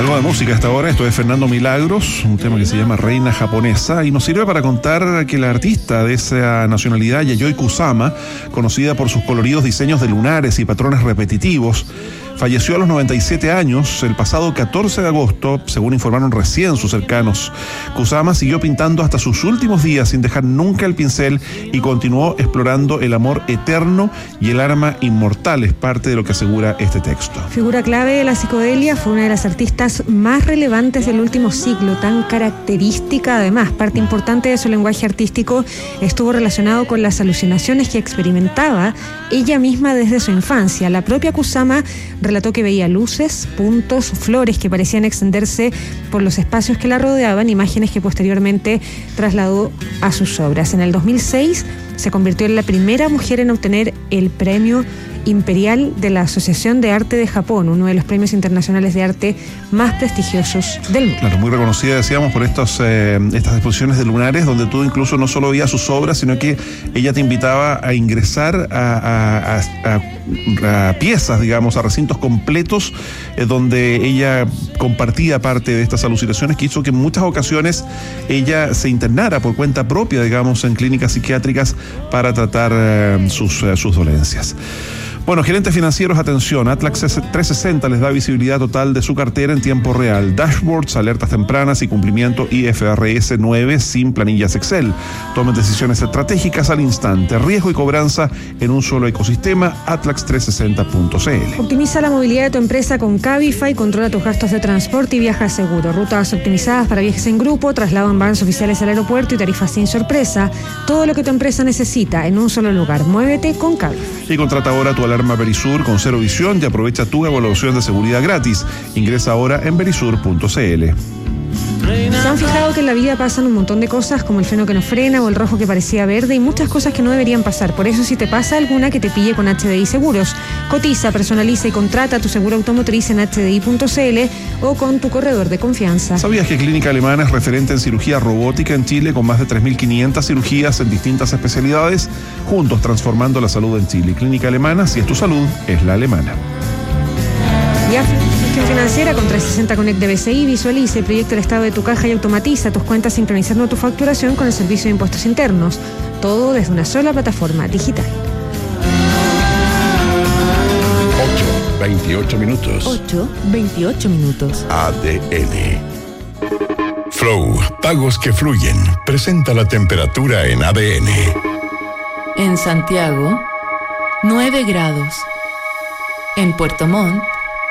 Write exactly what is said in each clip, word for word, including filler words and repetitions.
Algo de música hasta ahora. Esto es Fernando Milagros, un tema que se llama Reina Japonesa, y nos sirve para contar que la artista de esa nacionalidad, Yayoi Kusama, conocida por sus coloridos diseños de lunares y patrones repetitivos, falleció a los noventa y siete años el pasado catorce de agosto, según informaron recién sus cercanos. Kusama siguió pintando hasta sus últimos días sin dejar nunca el pincel y continuó explorando el amor eterno y el arma inmortal, es parte de lo que asegura este texto. Figura clave de la psicodelia, fue una de las artistas más relevantes del último siglo, tan característica además. Parte importante de su lenguaje artístico estuvo relacionado con las alucinaciones que experimentaba ella misma desde su infancia. La propia Kusama relató que veía luces, puntos, flores que parecían extenderse por los espacios que la rodeaban, imágenes que posteriormente trasladó a sus obras. En el dos mil seis se convirtió en la primera mujer en obtener el premio imperial de la Asociación de Arte de Japón, uno de los premios internacionales de arte más prestigiosos del mundo. Claro, muy reconocida, decíamos, por estos, eh, estas exposiciones de lunares, donde tú incluso no solo veías sus obras, sino que ella te invitaba a ingresar a, a, a, a piezas, digamos, a recintos completos, eh, donde ella compartía parte de estas alucinaciones, que hizo que en muchas ocasiones ella se internara por cuenta propia, digamos, en clínicas psiquiátricas para tratar eh, sus, eh, sus dolencias. Bueno, gerentes financieros, atención, Atlas trescientos sesenta les da visibilidad total de su cartera en tiempo real, dashboards, alertas tempranas y cumplimiento I F R S nueve sin planillas Excel. Tomen decisiones estratégicas al instante, riesgo y cobranza en un solo ecosistema, atlas trescientos sesenta punto c l. Optimiza la movilidad de tu empresa con Cabify, controla tus gastos de transporte y viaja seguro. Rutas optimizadas para viajes en grupo, traslado en vans oficiales al aeropuerto y tarifas sin sorpresa. Todo lo que tu empresa necesita en un solo lugar. Muévete con Cabify. Y contrata ahora tu alarma Verisur con cero visión y aprovecha tu evaluación de seguridad gratis. Ingresa ahora en verisur punto c l. ¿Se han fijado que en la vida pasan un montón de cosas, como el freno que no frena o el rojo que parecía verde, y muchas cosas que no deberían pasar? Por eso, si te pasa alguna, que te pille con H D I Seguros. Cotiza, personaliza y contrata tu seguro automotriz en h d i punto c l o con tu corredor de confianza. ¿Sabías que Clínica Alemana es referente en cirugía robótica en Chile, con más de tres mil quinientas cirugías en distintas especialidades? Juntos transformando la salud en Chile. Clínica Alemana, si es tu salud, es la alemana. Ya, gestión financiera con trescientos sesenta Connect de B C I, visualice, proyecta el estado de tu caja y automatiza tus cuentas sincronizando tu facturación con el servicio de impuestos internos. Todo desde una sola plataforma digital. ocho veintiocho minutos. ocho veintiocho minutos. A D N. Flow, pagos que fluyen. Presenta la temperatura en A D N. En Santiago, nueve grados. En Puerto Montt,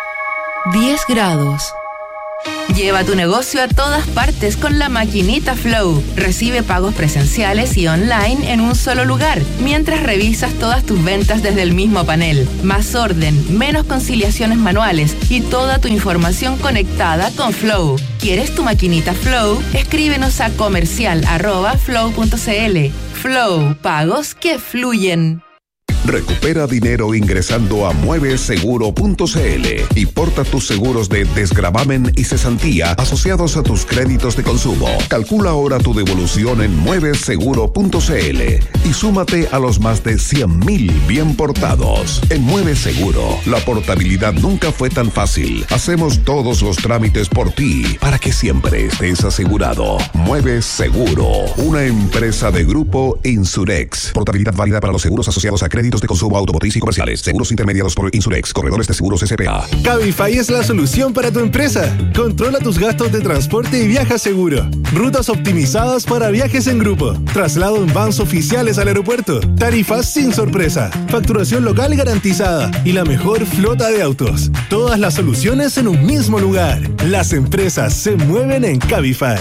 diez grados. Lleva tu negocio a todas partes con la maquinita Flow. Recibe pagos presenciales y online en un solo lugar, mientras revisas todas tus ventas desde el mismo panel. Más orden, menos conciliaciones manuales y toda tu información conectada con Flow. ¿Quieres tu maquinita Flow? Escríbenos a comercial arroba flow punto c l. Flow, pagos que fluyen. Recupera dinero ingresando a mueve seguro punto c l y porta tus seguros de desgravamen y cesantía asociados a tus créditos de consumo. Calcula ahora tu devolución en mueve seguro punto c l y súmate a los más de cien mil bien portados. En Mueve Seguro, la portabilidad nunca fue tan fácil. Hacemos todos los trámites por ti para que siempre estés asegurado. Mueve Seguro, una empresa de Grupo Insurex. Portabilidad válida para los seguros asociados a créditos de consumo automotriz y comerciales. Seguros intermediados por Insurex. Corredores de seguros S P A. Cabify es la solución para tu empresa. Controla tus gastos de transporte y viaja seguro. Rutas optimizadas para viajes en grupo. Traslado en vans oficiales al aeropuerto. Tarifas sin sorpresa. Facturación local garantizada. Y la mejor flota de autos. Todas las soluciones en un mismo lugar. Las empresas se mueven en Cabify.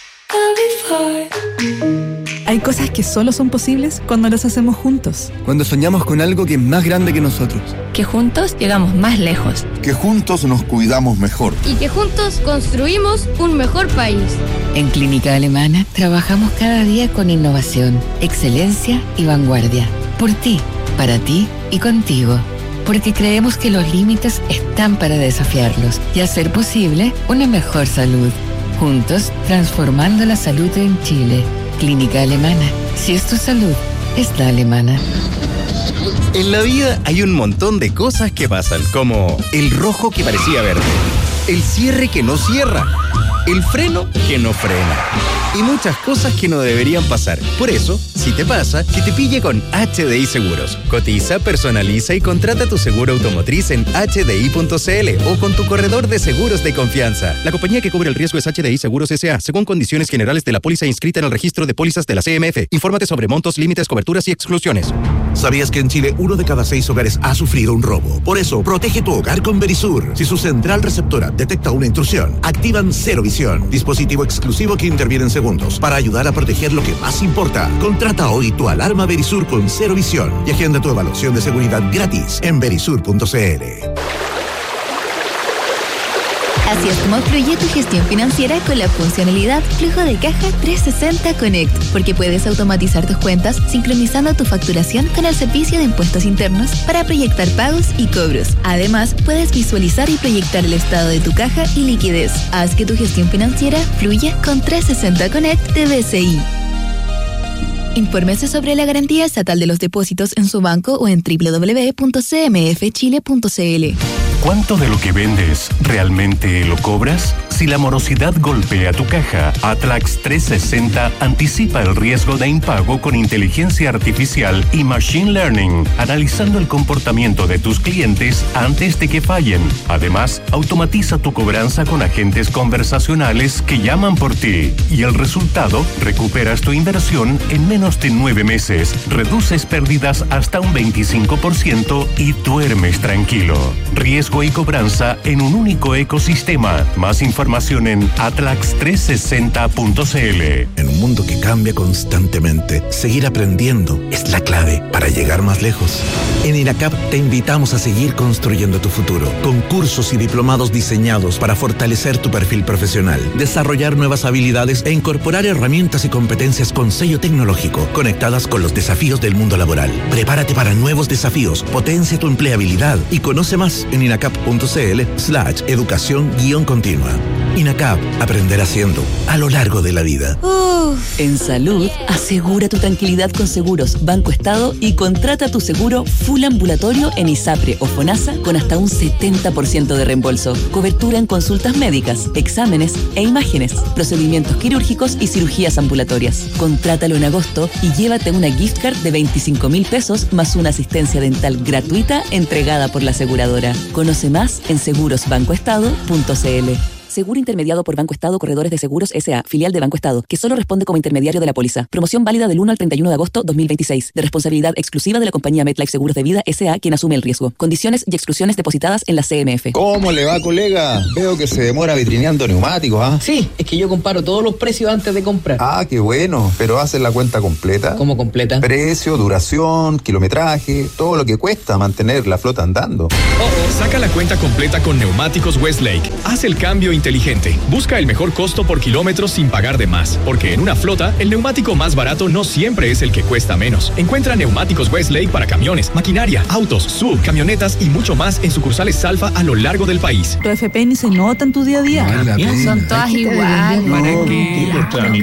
Cabify. Hay cosas que solo son posibles cuando las hacemos juntos. Cuando soñamos con algo que es más grande que nosotros. Que juntos llegamos más lejos. Que juntos nos cuidamos mejor. Y que juntos construimos un mejor país. En Clínica Alemana trabajamos cada día con innovación, excelencia y vanguardia. Por ti, para ti y contigo. Porque creemos que los límites están para desafiarlos y hacer posible una mejor salud. Juntos, transformando la salud en Chile. Clínica Alemana. Si es tu salud, es la alemana. En la vida hay un montón de cosas que pasan, como el rojo que parecía verde, el cierre que no cierra, el freno que no frena y muchas cosas que no deberían pasar. Por eso, si te pasa, que te pille con H D I Seguros. Cotiza, personaliza y contrata tu seguro automotriz en H D I punto C L o con tu corredor de seguros de confianza. La compañía que cubre el riesgo es H D I Seguros S A, según condiciones generales de la póliza inscrita en el registro de pólizas de la C M F. Infórmate sobre montos, límites, coberturas y exclusiones. ¿Sabías que en Chile uno de cada seis hogares ha sufrido un robo? Por eso, protege tu hogar con Verisur. Si su central receptora detecta una intrusión, activan Cero Visión, dispositivo exclusivo que interviene en segundos para ayudar a proteger lo que más importa. Contrata hoy tu alarma Verisur con Cero Visión y agenda tu evaluación de seguridad gratis en verisur punto c l. Así es como fluye tu gestión financiera con la funcionalidad Flujo de Caja trescientos sesenta Connect, porque puedes automatizar tus cuentas sincronizando tu facturación con el servicio de impuestos internos para proyectar pagos y cobros. Además, puedes visualizar y proyectar el estado de tu caja y liquidez. Haz que tu gestión financiera fluya con trescientos sesenta Connect de B C I. Infórmese sobre la garantía estatal de los depósitos en su banco o en doble u doble u doble u punto c m f chile punto c l. ¿Cuánto de lo que vendes realmente lo cobras? Si la morosidad golpea tu caja, Atlax trescientos sesenta anticipa el riesgo de impago con inteligencia artificial y machine learning, analizando el comportamiento de tus clientes antes de que fallen. Además, automatiza tu cobranza con agentes conversacionales que llaman por ti. Y el resultado, recuperas tu inversión en menos de nueve meses, reduces pérdidas hasta un veinticinco por ciento y duermes tranquilo. Riesgo y cobranza en un único ecosistema. Más información en atlax trescientos sesenta punto c l. En un mundo que cambia constantemente, seguir aprendiendo es la clave para llegar más lejos. En INACAP te invitamos a seguir construyendo tu futuro, con cursos y diplomados diseñados para fortalecer tu perfil profesional, desarrollar nuevas habilidades e incorporar herramientas y competencias con sello tecnológico, conectadas con los desafíos del mundo laboral. Prepárate para nuevos desafíos, potencia tu empleabilidad y conoce más en inacap punto c l slash educación guión continua. INACAP, aprender haciendo a lo largo de la vida. Uf. En salud, asegura tu tranquilidad con Seguros Banco Estado y contrata tu seguro full ambulatorio en ISAPRE o FONASA con hasta un setenta por ciento de reembolso. Cobertura en consultas médicas, exámenes e imágenes, procedimientos quirúrgicos y cirugías ambulatorias. Contrátalo en agosto y llévate una gift card de veinticinco mil pesos más una asistencia dental gratuita entregada por la aseguradora. Conoce más en seguros banco estado punto c l. Seguro intermediado por Banco Estado Corredores de Seguros S A, filial de Banco Estado, que solo responde como intermediario de la póliza. Promoción válida del uno al treinta y uno de agosto dos mil veintiséis. De responsabilidad exclusiva de la compañía MetLife Seguros de Vida S A, quien asume el riesgo. Condiciones y exclusiones depositadas en la C M F. ¿Cómo le va, colega? Veo que se demora vitrineando neumáticos, ¿ah? ¿eh? Sí, es que yo comparo todos los precios antes de comprar. Ah, qué bueno. ¿Pero haces la cuenta completa? ¿Cómo completa? Precio, duración, kilometraje, todo lo que cuesta mantener la flota andando. Oh, oh. Saca la cuenta completa con Neumáticos Westlake. Haz el cambio inteligente. Busca el mejor costo por kilómetro sin pagar de más, porque en una flota, el neumático más barato no siempre es el que cuesta menos. Encuentra Neumáticos Westlake para camiones, maquinaria, autos, S U V, camionetas y mucho más en sucursales Salfa a lo largo del país. Tu F P ni se nota en tu día a día. No son todas iguales. ¿Para qué?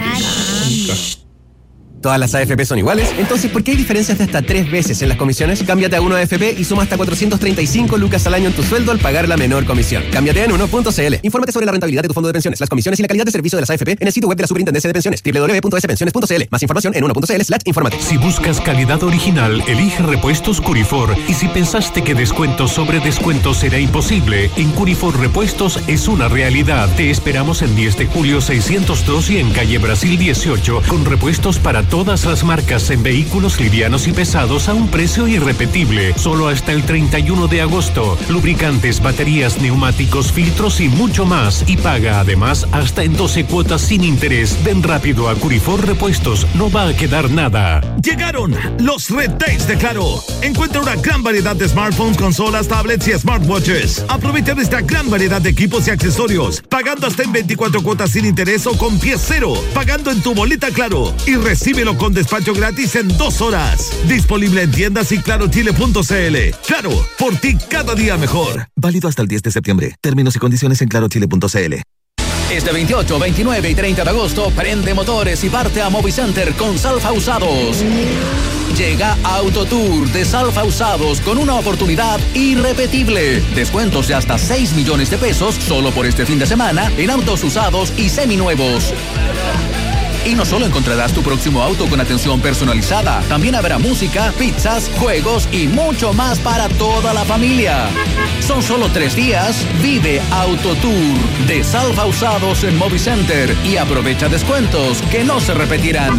¿Todas las A F P son iguales? Entonces, ¿por qué hay diferencias de hasta tres veces en las comisiones? Cámbiate a uno A F P y suma hasta cuatrocientos treinta y cinco lucas al año en tu sueldo al pagar la menor comisión. Cámbiate en uno punto c l. Infórmate sobre la rentabilidad de tu fondo de pensiones, las comisiones y la calidad de servicio de las A F P en el sitio web de la Superintendencia de Pensiones, doble u doble u doble u punto s pensiones punto c l. Más información en uno punto c l slash infórmate. Si buscas calidad original, elige Repuestos Curifor. Y si pensaste que descuentos sobre descuentos era imposible, en Curifor Repuestos es una realidad. Te esperamos en diez de julio seiscientos dos y en calle Brasil dieciocho, con repuestos para todas las marcas en vehículos livianos y pesados a un precio irrepetible, solo hasta el treinta y uno de agosto. Lubricantes, baterías, neumáticos, filtros y mucho más. Y paga además hasta en doce cuotas sin interés. Ven rápido a Curifor Repuestos, no va a quedar nada. Llegaron los Red Days de Claro. Encuentra una gran variedad de smartphones, consolas, tablets y smartwatches. Aprovecha de esta gran variedad de equipos y accesorios, pagando hasta en veinticuatro cuotas sin interés o con pie cero, pagando en tu boleta Claro y recíbelo con despacho gratis en dos horas. Disponible en tiendas y claro chile punto c l. Claro, por ti cada día mejor. Válido hasta el diez de septiembre. Términos y condiciones en claro chile punto c l. Este veintiocho, veintinueve y treinta de agosto, prende motores y parte a Movicenter con Salfa Usados. Llega Autotour de Salfa Usados con una oportunidad irrepetible. Descuentos de hasta seis millones de pesos solo por este fin de semana en autos usados y seminuevos. Y no solo encontrarás tu próximo auto con atención personalizada, también habrá música, pizzas, juegos y mucho más para toda la familia. Son solo tres días. Vive Autotour de Salfa Usados en Movicenter y aprovecha descuentos que no se repetirán.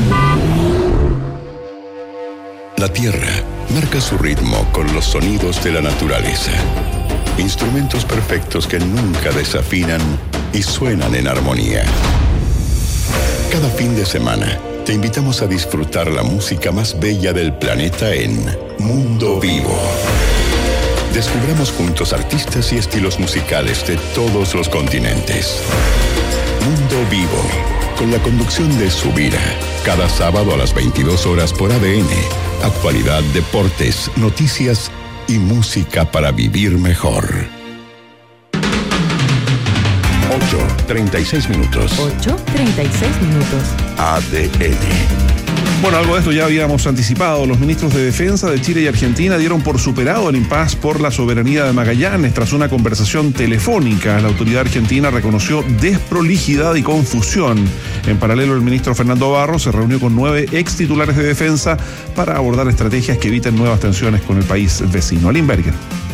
La tierra marca su ritmo con los sonidos de la naturaleza. Instrumentos perfectos que nunca desafinan y suenan en armonía. Cada fin de semana te invitamos a disfrutar la música más bella del planeta en Mundo Vivo. Descubramos juntos artistas y estilos musicales de todos los continentes. Mundo Vivo, con la conducción de Subira, cada sábado a las veintidós horas por A D N. Actualidad, deportes, noticias y música para vivir mejor. ocho, treinta y seis minutos. ocho, treinta y seis minutos. A D N. Bueno, algo de esto ya habíamos anticipado. Los ministros de Defensa de Chile y Argentina dieron por superado el impasse por la soberanía de Magallanes tras una conversación telefónica. La autoridad argentina reconoció desprolijidad y confusión. En paralelo, el ministro Fernando Barros se reunió con nueve ex titulares de defensa para abordar estrategias que eviten nuevas tensiones con el país vecino. Aline Berger.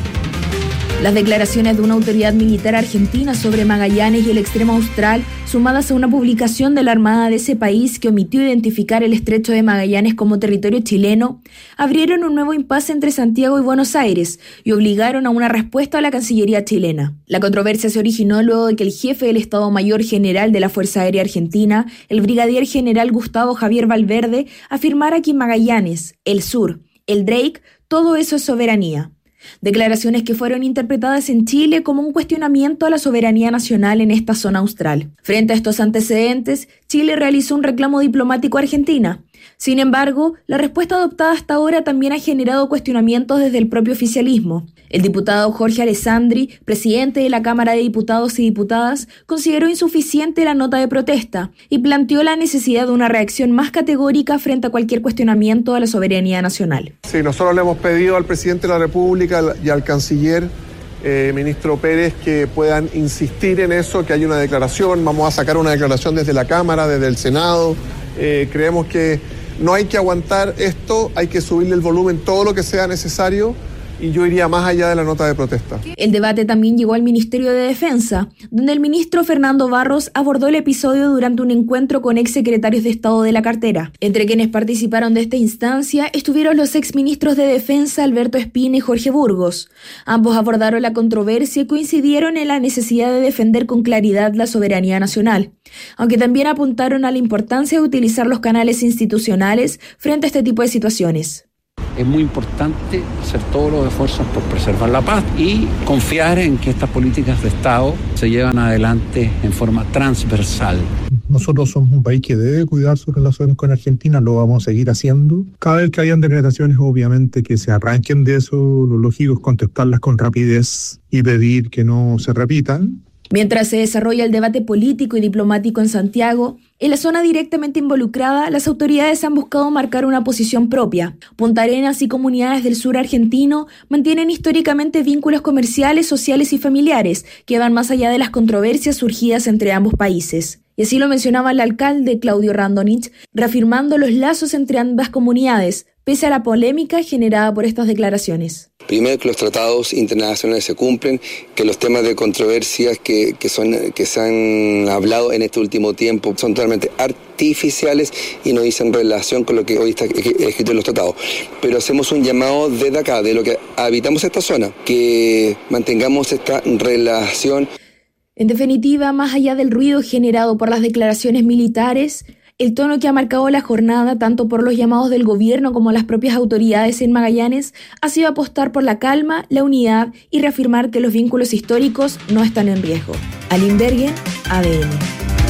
Las declaraciones de una autoridad militar argentina sobre Magallanes y el extremo austral, sumadas a una publicación de la Armada de ese país que omitió identificar el estrecho de Magallanes como territorio chileno, abrieron un nuevo impasse entre Santiago y Buenos Aires y obligaron a una respuesta a la Cancillería chilena. La controversia se originó luego de que el jefe del Estado Mayor General de la Fuerza Aérea Argentina, el brigadier general Gustavo Javier Valverde, afirmara que Magallanes, el sur, el Drake, todo eso es soberanía. Declaraciones que fueron interpretadas en Chile como un cuestionamiento a la soberanía nacional en esta zona austral. Frente a estos antecedentes, Chile realizó un reclamo diplomático a Argentina. Sin embargo, la respuesta adoptada hasta ahora también ha generado cuestionamientos desde el propio oficialismo. El diputado Jorge Alessandri, presidente de la Cámara de Diputados y Diputadas, consideró insuficiente la nota de protesta y planteó la necesidad de una reacción más categórica frente a cualquier cuestionamiento a la soberanía nacional. Sí, nosotros le hemos pedido al presidente de la República y al canciller, eh, ministro Pérez, que puedan insistir en eso, que haya una declaración. Vamos a sacar una declaración desde la Cámara, desde el Senado. Eh, creemos que no hay que aguantar esto, hay que subirle el volumen todo lo que sea necesario. Y yo iría más allá de la nota de protesta. El debate también llegó al Ministerio de Defensa, donde el ministro Fernando Barros abordó el episodio durante un encuentro con exsecretarios de Estado de la cartera. Entre quienes participaron de esta instancia estuvieron los exministros de Defensa Alberto Espina y Jorge Burgos. Ambos abordaron la controversia y coincidieron en la necesidad de defender con claridad la soberanía nacional, aunque también apuntaron a la importancia de utilizar los canales institucionales frente a este tipo de situaciones. Es muy importante hacer todos los esfuerzos por preservar la paz y confiar en que estas políticas de Estado se llevan adelante en forma transversal. Nosotros somos un país que debe cuidar sus relaciones con Argentina, lo vamos a seguir haciendo. Cada vez que hayan declaraciones, obviamente, que se arranquen de eso, lo lógico es contestarlas con rapidez y pedir que no se repitan. Mientras se desarrolla el debate político y diplomático en Santiago, en la zona directamente involucrada, las autoridades han buscado marcar una posición propia. Punta Arenas y comunidades del sur argentino mantienen históricamente vínculos comerciales, sociales y familiares que van más allá de las controversias surgidas entre ambos países. Y así lo mencionaba el alcalde Claudio Randonich, reafirmando los lazos entre ambas comunidades, pese a la polémica generada por estas declaraciones. Primero, que los tratados internacionales se cumplen, que los temas de controversias que, que, son, que se han hablado en este último tiempo son totalmente artificiales y no dicen relación con lo que hoy está escrito en los tratados. Pero hacemos un llamado desde acá, de lo que habitamos esta zona, que mantengamos esta relación. En definitiva, más allá del ruido generado por las declaraciones militares, el tono que ha marcado la jornada, tanto por los llamados del gobierno como las propias autoridades en Magallanes, ha sido apostar por la calma, la unidad y reafirmar que los vínculos históricos no están en riesgo. Aline Berger, A D N.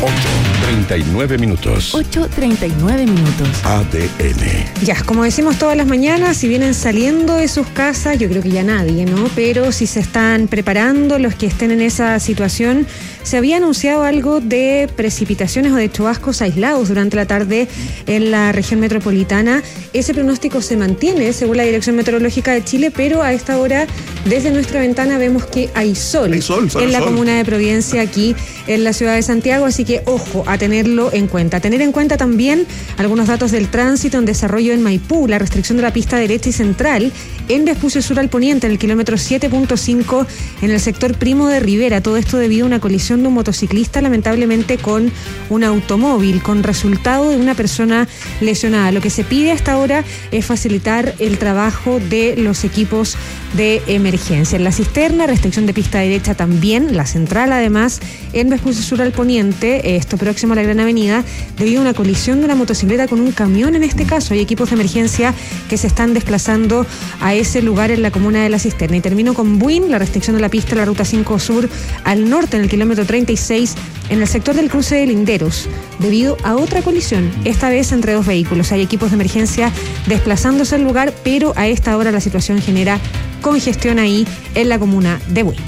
ocho treinta y nueve minutos. ocho treinta y nueve minutos. A D N. Ya, como decimos todas las mañanas, si vienen saliendo de sus casas, yo creo que ya nadie, ¿no? Pero si se están preparando, los que estén en esa situación, se había anunciado algo de precipitaciones o de chubascos aislados durante la tarde en la región metropolitana. Ese pronóstico se mantiene, según la Dirección Meteorológica de Chile, pero a esta hora, desde nuestra ventana, vemos que hay sol, hay sol en la sol. comuna de Providencia, aquí en la ciudad de Santiago, así que ojo, a tenerlo en cuenta. Tener en cuenta también algunos datos del tránsito en desarrollo en Maipú, la restricción de la pista derecha y central en Vespucio Sur al Poniente, en el kilómetro siete punto cinco, en el sector Primo de Rivera. Todo esto debido a una colisión de un motociclista, lamentablemente con un automóvil, con resultado de una persona lesionada. Lo que se pide hasta ahora es facilitar el trabajo de los equipos de emergencia. En la cisterna, restricción de pista derecha también, la central además, en Vespucio Sur al Poniente, esto próximo a la Gran Avenida, debido a una colisión de una motocicleta con un camión. En este caso hay equipos de emergencia que se están desplazando a ese lugar en la comuna de La Cisterna. Y termino con Buin, la restricción de la pista de la Ruta cinco Sur al norte, en el kilómetro treinta y seis, en el sector del cruce de Linderos, debido a otra colisión, esta vez entre dos vehículos. Hay equipos de emergencia desplazándose al lugar, pero a esta hora la situación genera congestión ahí en la comuna de Buin.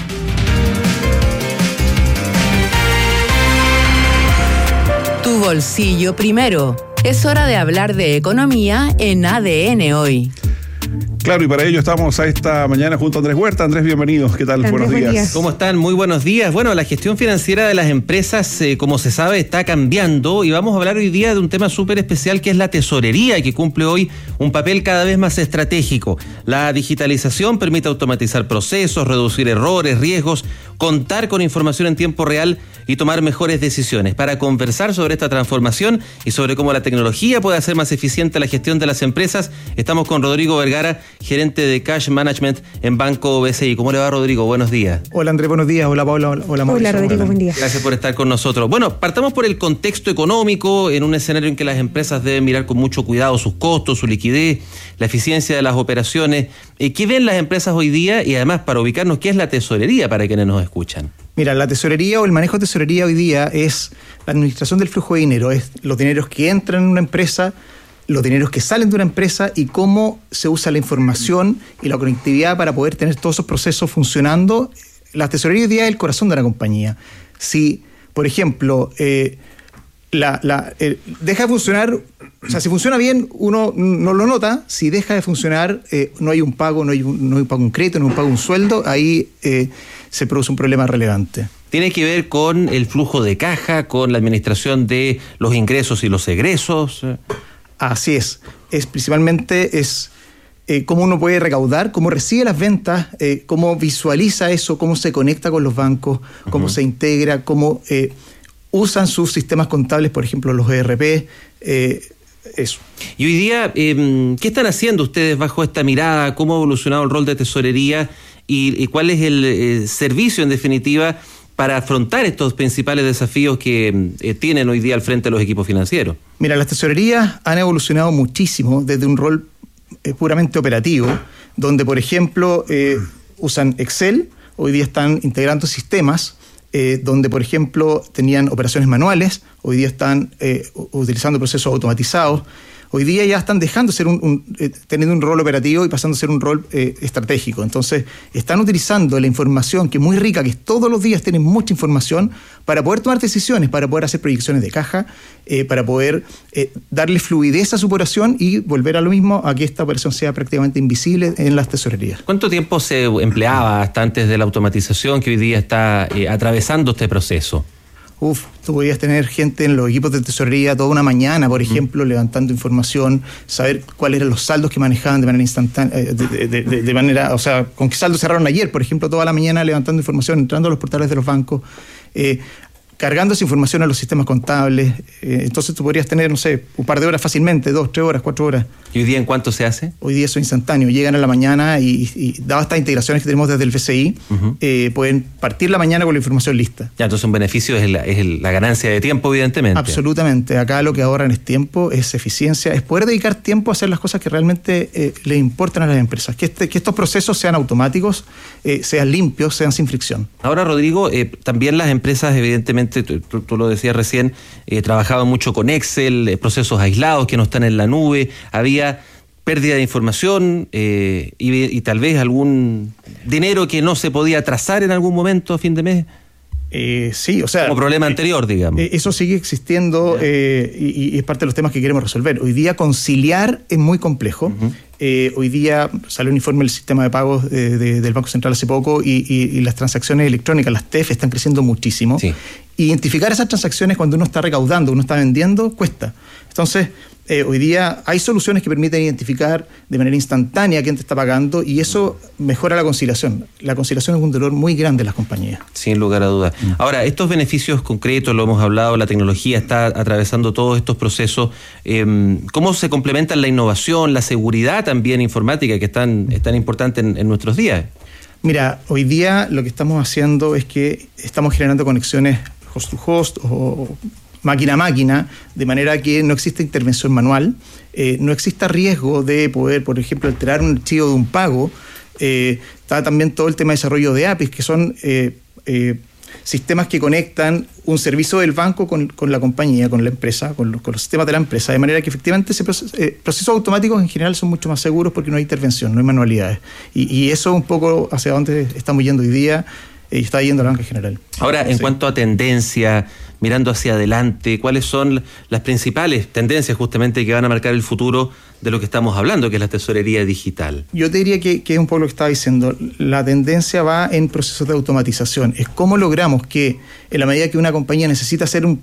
Tu bolsillo primero. Es hora de hablar de economía en A D N Hoy. Claro, y para ello estamos a esta mañana junto a Andrés Huerta. Andrés, bienvenido. ¿Qué tal? Andrés, buenos días. días. ¿Cómo están? Muy buenos días. Bueno, la gestión financiera de las empresas, eh, como se sabe, está cambiando y vamos a hablar hoy día de un tema súper especial que es la tesorería, que cumple hoy un papel cada vez más estratégico. La digitalización permite automatizar procesos, reducir errores, riesgos, contar con información en tiempo real y tomar mejores decisiones. Para conversar sobre esta transformación y sobre cómo la tecnología puede hacer más eficiente la gestión de las empresas, estamos con Rodrigo Vergara, gerente de Cash Management en Banco B C I. ¿Cómo le va, Rodrigo? Buenos días. Hola, Andrés, buenos días. Hola, Paula. Hola, Mauricio. Hola, Rodrigo, buen día. Gracias por estar con nosotros. Bueno, partamos por el contexto económico, en un escenario en que las empresas deben mirar con mucho cuidado sus costos, su liquidez, la eficiencia de las operaciones. ¿Qué ven las empresas hoy día? Y además, para ubicarnos, ¿qué es la tesorería para quienes nos escuchan? Mira, la tesorería o el manejo de tesorería hoy día es la administración del flujo de dinero, es los dineros que entran en una empresa, los dineros que salen de una empresa y cómo se usa la información y la conectividad para poder tener todos esos procesos funcionando. La tesorería hoy día es el corazón de la compañía. Si, por ejemplo, eh, la, la, eh, deja de funcionar, o sea, si funciona bien, uno no lo nota. Si deja de funcionar, eh, no hay un pago, no hay un, no hay un pago en crédito, no hay un pago en sueldo, ahí eh, se produce un problema relevante. Tiene que ver con el flujo de caja, con la administración de los ingresos y los egresos. Así es. Es principalmente es eh, cómo uno puede recaudar, cómo recibe las ventas, eh, cómo visualiza eso, cómo se conecta con los bancos, cómo uh-huh. se integra, cómo eh, usan sus sistemas contables, por ejemplo, los E R P, eh, eso. Y hoy día, eh, ¿qué están haciendo ustedes bajo esta mirada? ¿Cómo ha evolucionado el rol de tesorería? ¿Y, y cuál es el eh, servicio, en definitiva, para afrontar estos principales desafíos que eh, tienen hoy día al frente de los equipos financieros? Mira, las tesorerías han evolucionado muchísimo desde un rol eh, puramente operativo, donde, por ejemplo, eh, usan Excel, hoy día están integrando sistemas, eh, donde, por ejemplo, tenían operaciones manuales, hoy día están eh, utilizando procesos automatizados. Hoy día ya están dejando de ser un, un eh, teniendo un rol operativo y pasando a ser un rol eh, estratégico. Entonces, están utilizando la información, que es muy rica, que todos los días tienen mucha información, para poder tomar decisiones, para poder hacer proyecciones de caja, eh, para poder eh, darle fluidez a su operación y volver a lo mismo, a que esta operación sea prácticamente invisible en las tesorerías. ¿Cuánto tiempo se empleaba hasta antes de la automatización que hoy día está eh, atravesando este proceso? Uf, tú podías tener gente en los equipos de tesorería toda una mañana, por ejemplo, mm. levantando información, saber cuáles eran los saldos que manejaban de manera instantánea, de, de, de, de manera, o sea, con qué saldo cerraron ayer, por ejemplo, toda la mañana levantando información, entrando a los portales de los bancos, eh, cargando esa información a los sistemas contables. Eh, entonces tú podrías tener, no sé, un par de horas fácilmente, dos, tres horas, cuatro horas. ¿Y hoy día en cuánto se hace? Hoy día eso es instantáneo. Llegan a la mañana y, y dadas estas integraciones que tenemos desde el B C I, uh-huh. eh, pueden partir la mañana con la información lista. Ya, entonces un beneficio es la, es la ganancia de tiempo, evidentemente. Absolutamente. Acá lo que ahorran es tiempo, es eficiencia, es poder dedicar tiempo a hacer las cosas que realmente eh, le importan a las empresas. Que, este, que estos procesos sean automáticos, eh, sean limpios, sean sin fricción. Ahora, Rodrigo, eh, también las empresas evidentemente probablemente, tú, tú lo decías recién, eh, trabajaban mucho con Excel, eh, procesos aislados que no están en la nube, había pérdida de información eh, y, y tal vez algún dinero que no se podía trazar en algún momento a fin de mes. Eh, sí, o sea... Como problema eh, anterior, digamos. Eh, eso sigue existiendo eh, y, y es parte de los temas que queremos resolver. Hoy día conciliar es muy complejo. Uh-huh. Eh, hoy día salió un informe del sistema de pagos eh, de, del Banco Central hace poco y, y, y las transacciones electrónicas, las T E F, están creciendo muchísimo. Sí. Identificar esas transacciones cuando uno está recaudando, uno está vendiendo, cuesta. Entonces... Eh, hoy día hay soluciones que permiten identificar de manera instantánea quién te está pagando y eso mejora la conciliación. La conciliación es un dolor muy grande en las compañías. Sin lugar a dudas. Mm. Ahora, estos beneficios concretos, lo hemos hablado, la tecnología está atravesando todos estos procesos. Eh, ¿Cómo se complementan la innovación, la seguridad también informática que es tan, es tan importante en, en nuestros días? Mira, hoy día lo que estamos haciendo es que estamos generando conexiones host to host o máquina a máquina, de manera que no exista intervención manual, eh, no exista riesgo de poder, por ejemplo, alterar un archivo de un pago. Eh, está también todo el tema de desarrollo de A P Is, que son eh, eh, sistemas que conectan un servicio del banco con, con la compañía, con la empresa, con los, con los sistemas de la empresa, de manera que efectivamente ese proceso, eh, procesos automáticos en general son mucho más seguros porque no hay intervención, no hay manualidades. Y, y eso un poco hacia dónde estamos yendo hoy día, y está yendo la banca en general. Ahora, en sí. cuanto a tendencia, mirando hacia adelante, ¿cuáles son las principales tendencias justamente que van a marcar el futuro de lo que estamos hablando, que es la tesorería digital? Yo te diría que, que es un poco lo que estaba diciendo. La tendencia va en procesos de automatización. Es cómo logramos que, en la medida que una compañía necesita hacer un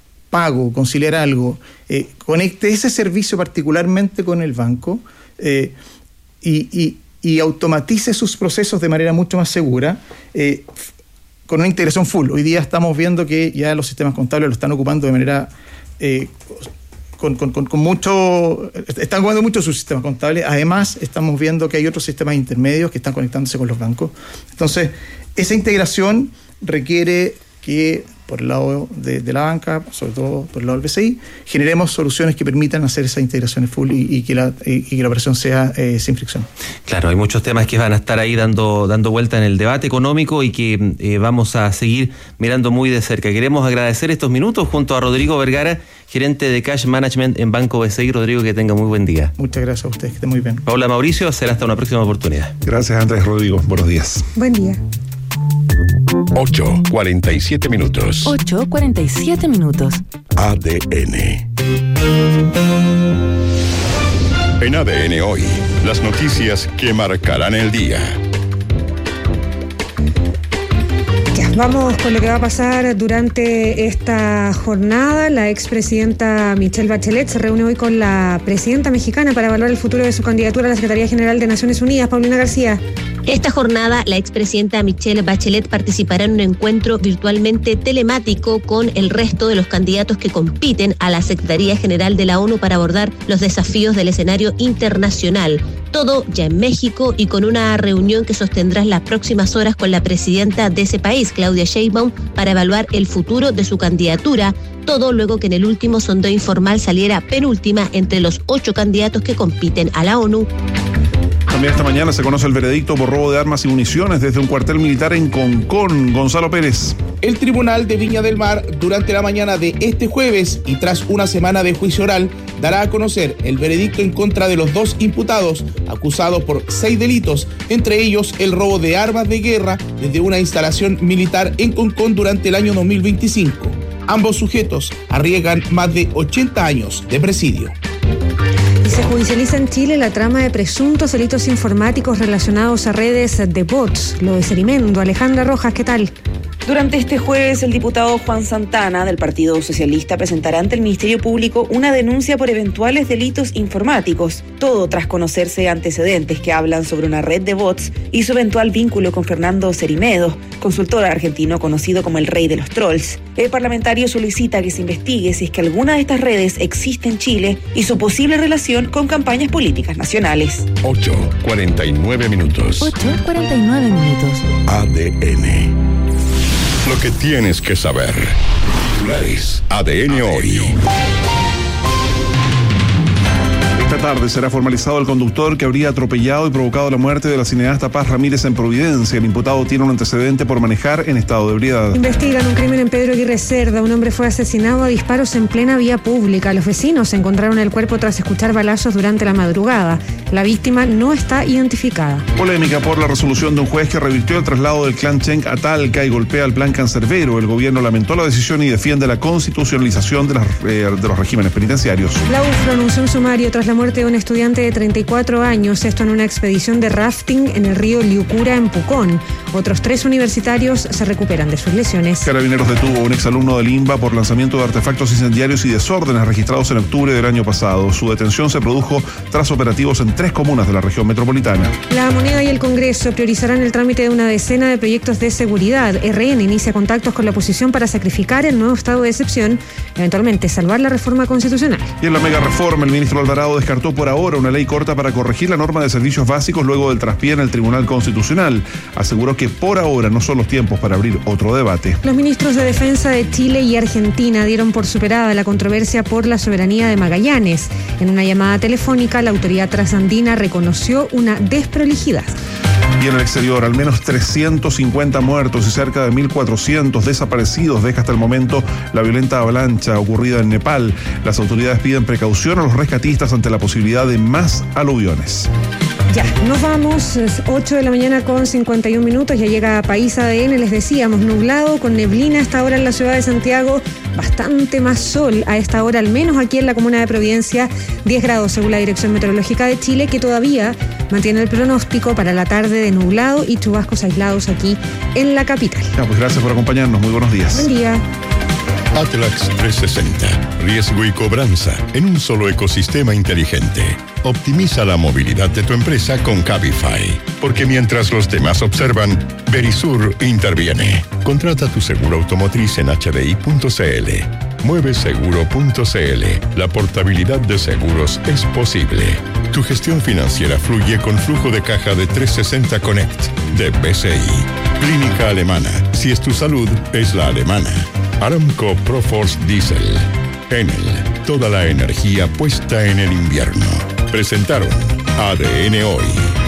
pago, conciliar algo, eh, conecte ese servicio particularmente con el banco eh, y... y y automatice sus procesos de manera mucho más segura, eh, con una integración full. Hoy día estamos viendo que ya los sistemas contables lo están ocupando de manera... Eh, con, con, con, con mucho... Están ocupando mucho sus sistemas contables. Además, estamos viendo que hay otros sistemas intermedios que están conectándose con los bancos. Entonces, esa integración requiere que, por el lado de, de la banca, sobre todo por el lado del B C I, generemos soluciones que permitan hacer esa integración full y, y, que, la, y que la operación sea eh, sin fricción. Claro, hay muchos temas que van a estar ahí dando, dando vuelta en el debate económico y que eh, vamos a seguir mirando muy de cerca. Queremos agradecer estos minutos junto a Rodrigo Vergara, gerente de Cash Management en Banco B C I. Rodrigo, que tenga muy buen día. Muchas gracias a ustedes, que estén muy bien. Paula Mauricio, será hasta una próxima oportunidad. Gracias, Andrés. Rodrigo, buenos días. Buen día. ocho cuarenta y siete minutos. ocho cuarenta y siete minutos. A D N. En A D N Hoy, las noticias que marcarán el día. Ya, vamos con lo que va a pasar durante esta jornada. La expresidenta Michelle Bachelet se reúne hoy con la presidenta mexicana para evaluar el futuro de su candidatura a la Secretaría General de Naciones Unidas. Paulina García. Esta jornada, la expresidenta Michelle Bachelet participará en un encuentro virtualmente telemático con el resto de los candidatos que compiten a la Secretaría General de la ONU para abordar los desafíos del escenario internacional. Todo ya en México y con una reunión que sostendrá en las próximas horas con la presidenta de ese país, Claudia Sheinbaum, para evaluar el futuro de su candidatura. Todo luego que en el último sondeo informal saliera penúltima entre los ocho candidatos que compiten a la ONU. También esta mañana se conoce el veredicto por robo de armas y municiones desde un cuartel militar en Concón. Gonzalo Pérez. El Tribunal de Viña del Mar, durante la mañana de este jueves y tras una semana de juicio oral, dará a conocer el veredicto en contra de los dos imputados, acusados por seis delitos, entre ellos el robo de armas de guerra desde una instalación militar en Concón durante el año dos mil veinticinco. Ambos sujetos arriesgan más de ochenta años de presidio. Y se judicializa en Chile la trama de presuntos delitos informáticos relacionados a redes de bots. Lo de Cerimendo. Alejandra Rojas, ¿qué tal? Durante este jueves, el diputado Juan Santana, del Partido Socialista, presentará ante el Ministerio Público una denuncia por eventuales delitos informáticos. Todo tras conocerse antecedentes que hablan sobre una red de bots y su eventual vínculo con Fernando Cerimedo, consultor argentino conocido como el rey de los trolls. El parlamentario solicita que se investigue si es que alguna de estas redes existe en Chile y su posible relación con campañas políticas nacionales. ocho cuarenta y nueve minutos. ocho cuarenta y nueve minutos. A D N. Lo que tienes que saber. Titulares. A D N Hoy. Esta tarde será formalizado el conductor que habría atropellado y provocado la muerte de la cineasta Paz Ramírez en Providencia. El imputado tiene un antecedente por manejar en estado de ebriedad. Investigan un crimen en Pedro Aguirre Cerda. Un hombre fue asesinado a disparos en plena vía pública. Los vecinos encontraron el cuerpo tras escuchar balazos durante la madrugada. La víctima no está identificada. Polémica por la resolución de un juez que revirtió el traslado del clan Cheng a Talca y golpea al plan cancerbero. El gobierno lamentó la decisión y defiende la constitucionalización de, las, eh, de los regímenes penitenciarios. La U F R O anunció un sumario tras la muerte de un estudiante de treinta y cuatro años, esto en una expedición de rafting en el río Liucura, en Pucón. Otros tres universitarios se recuperan de sus lesiones. Carabineros detuvo a un exalumno del INBA por lanzamiento de artefactos incendiarios y desórdenes registrados en octubre del año pasado. Su detención se produjo tras operativos en tres comunas de la región metropolitana. La Moneda y el Congreso priorizarán el trámite de una decena de proyectos de seguridad. R N inicia contactos con la oposición para sacrificar el nuevo estado de excepción, eventualmente salvar la reforma constitucional. Y en la mega reforma, el ministro Alvarado descartó por ahora una ley corta para corregir la norma de servicios básicos luego del traspié en el Tribunal Constitucional. Aseguró que por ahora no son los tiempos para abrir otro debate. Los ministros de Defensa de Chile y Argentina dieron por superada la controversia por la soberanía de Magallanes. En una llamada telefónica, la autoridad trasandina reconoció una desprolijidad. Y en el exterior, al menos trescientos cincuenta muertos y cerca de mil cuatrocientos desaparecidos deja hasta el momento la violenta avalancha ocurrida en Nepal. Las autoridades piden precaución a los rescatistas ante la posibilidad de más aluviones. Ya, nos vamos, es ocho de la mañana con cincuenta y un minutos, ya llega País A D N, les decíamos, nublado, con neblina a esta hora en la ciudad de Santiago, bastante más sol a esta hora, al menos aquí en la comuna de Providencia, diez grados según la Dirección Meteorológica de Chile, que todavía mantiene el pronóstico para la tarde de nublado y chubascos aislados aquí en la capital. Ya, pues gracias por acompañarnos, muy buenos días. Buen día. Atlax trescientos sesenta. Riesgo y cobranza en un solo ecosistema inteligente. Optimiza la movilidad de tu empresa con Cabify. Porque mientras los demás observan, Verisur interviene. Contrata tu seguro automotriz en h d i punto c l. mueve seguro punto c l. La portabilidad de seguros es posible. Tu gestión financiera fluye con flujo de caja de trescientos sesenta Connect de B C I. Clínica Alemana. Si es tu salud, es la alemana. Aramco Proforce Diesel. Enel. Toda la energía puesta en el invierno. Presentaron A D N Hoy.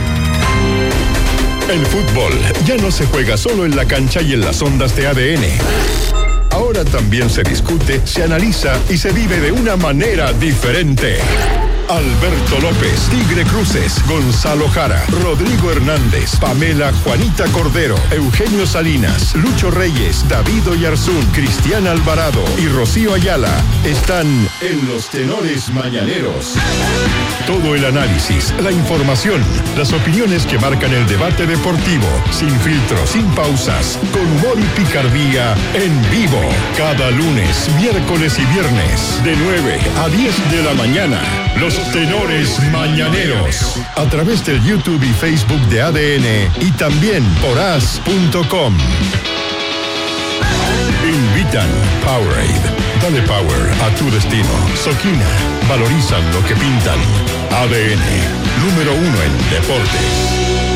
El fútbol ya no se juega solo en la cancha y en las ondas de A D N. Ahora también se discute, se analiza y se vive de una manera diferente. Alberto López, Tigre Cruces, Gonzalo Jara, Rodrigo Hernández, Pamela Juanita Cordero, Eugenio Salinas, Lucho Reyes, David Oyarzún, Cristian Alvarado y Rocío Ayala están en los Tenores Mañaneros. Todo el análisis, la información, las opiniones que marcan el debate deportivo, sin filtros, sin pausas, con humor y picardía, en vivo. Cada lunes, miércoles y viernes, de nueve a diez de la mañana. Los Tenores Mañaneros, a través del YouTube y Facebook de A D N y también por as punto com. Invitan Powerade. Dale power a tu destino. Soquina. Valorizan lo que pintan. A D N, número uno en deportes.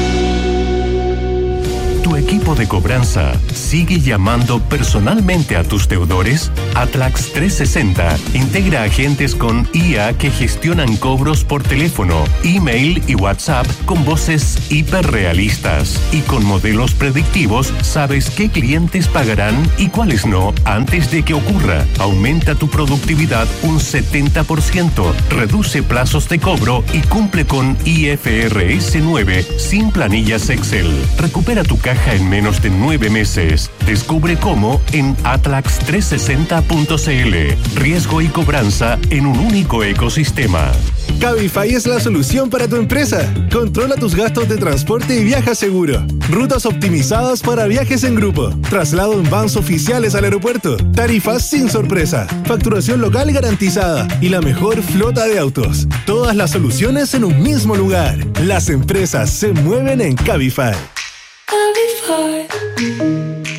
¿Tu equipo de cobranza sigue llamando personalmente a tus deudores? Atlax trescientos sesenta integra agentes con I A que gestionan cobros por teléfono, email y WhatsApp con voces hiperrealistas. Y con modelos predictivos sabes qué clientes pagarán y cuáles no antes de que ocurra. Aumenta tu productividad un setenta por ciento, reduce plazos de cobro y cumple con I F R S nueve sin planillas Excel. Recupera tu caja en menos de nueve meses. Descubre cómo en atlax trescientos sesenta punto c l. Riesgo y cobranza en un único ecosistema. Cabify es la solución para tu empresa. Controla tus gastos de transporte y viaja seguro. Rutas optimizadas para viajes en grupo. Traslado en vans oficiales al aeropuerto. Tarifas sin sorpresa. Facturación local garantizada. Y la mejor flota de autos. Todas las soluciones en un mismo lugar. Las empresas se mueven en Cabify.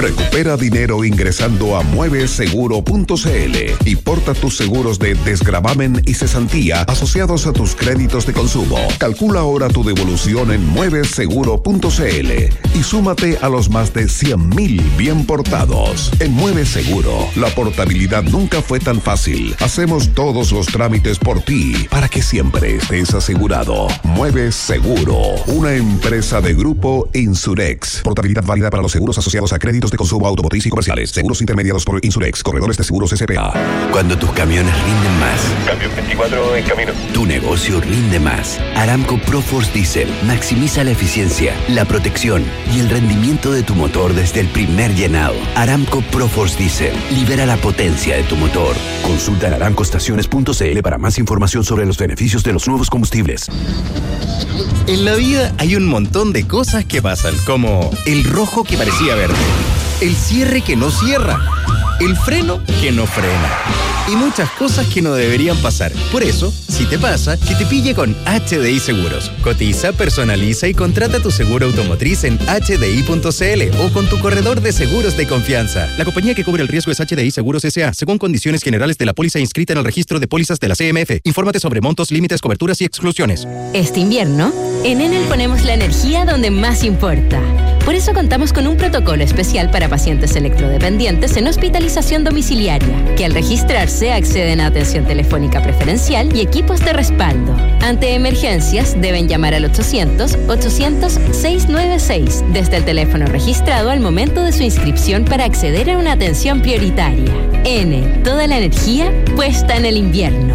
Recupera dinero ingresando a mueve seguro punto c l y porta tus seguros de desgravamen y cesantía asociados a tus créditos de consumo. Calcula ahora tu devolución en mueve seguro punto c l y súmate a los más de cien mil bien portados. En Mueve Seguro, la portabilidad nunca fue tan fácil. Hacemos todos los trámites por ti para que siempre estés asegurado. Mueve Seguro, una empresa de Grupo Insurex. Portabilidad válida para los seguros asociados a créditos de consumo automotriz y comerciales. Seguros intermediados por Insurex, corredores de seguros S P A. Cuando tus camiones rinden más. Camión veinticuatro en camino. Tu negocio rinde más. Aramco ProForce Diesel maximiza la eficiencia, la protección y el rendimiento de tu motor desde el primer llenado. Aramco ProForce Diesel libera la potencia de tu motor. Consulta en aramco estaciones punto c l para más información sobre los beneficios de los nuevos combustibles. En la vida hay un montón de cosas que pasan, como el rojo que parecía verde, el cierre que no cierra, el freno que no frena y muchas cosas que no deberían pasar. Por eso, si te pasa, que te pille con H D I Seguros. Cotiza, personaliza y contrata tu seguro automotriz en h d i punto c l o con tu corredor de seguros de confianza. La compañía que cubre el riesgo es H D I Seguros S A, según condiciones generales de la póliza inscrita en el registro de pólizas de la C M F. Infórmate sobre montos, límites, coberturas y exclusiones. Este invierno, en Enel ponemos la energía donde más importa. Por eso contamos con un protocolo especial para pacientes electrodependientes en hospitalización domiciliaria, que al registrarse acceden a atención telefónica preferencial y equipos de respaldo. Ante emergencias, deben llamar al ochocientos, ochocientos, seiscientos noventa y seis desde el teléfono registrado al momento de su inscripción para acceder a una atención prioritaria. Enel, toda la energía puesta en el invierno.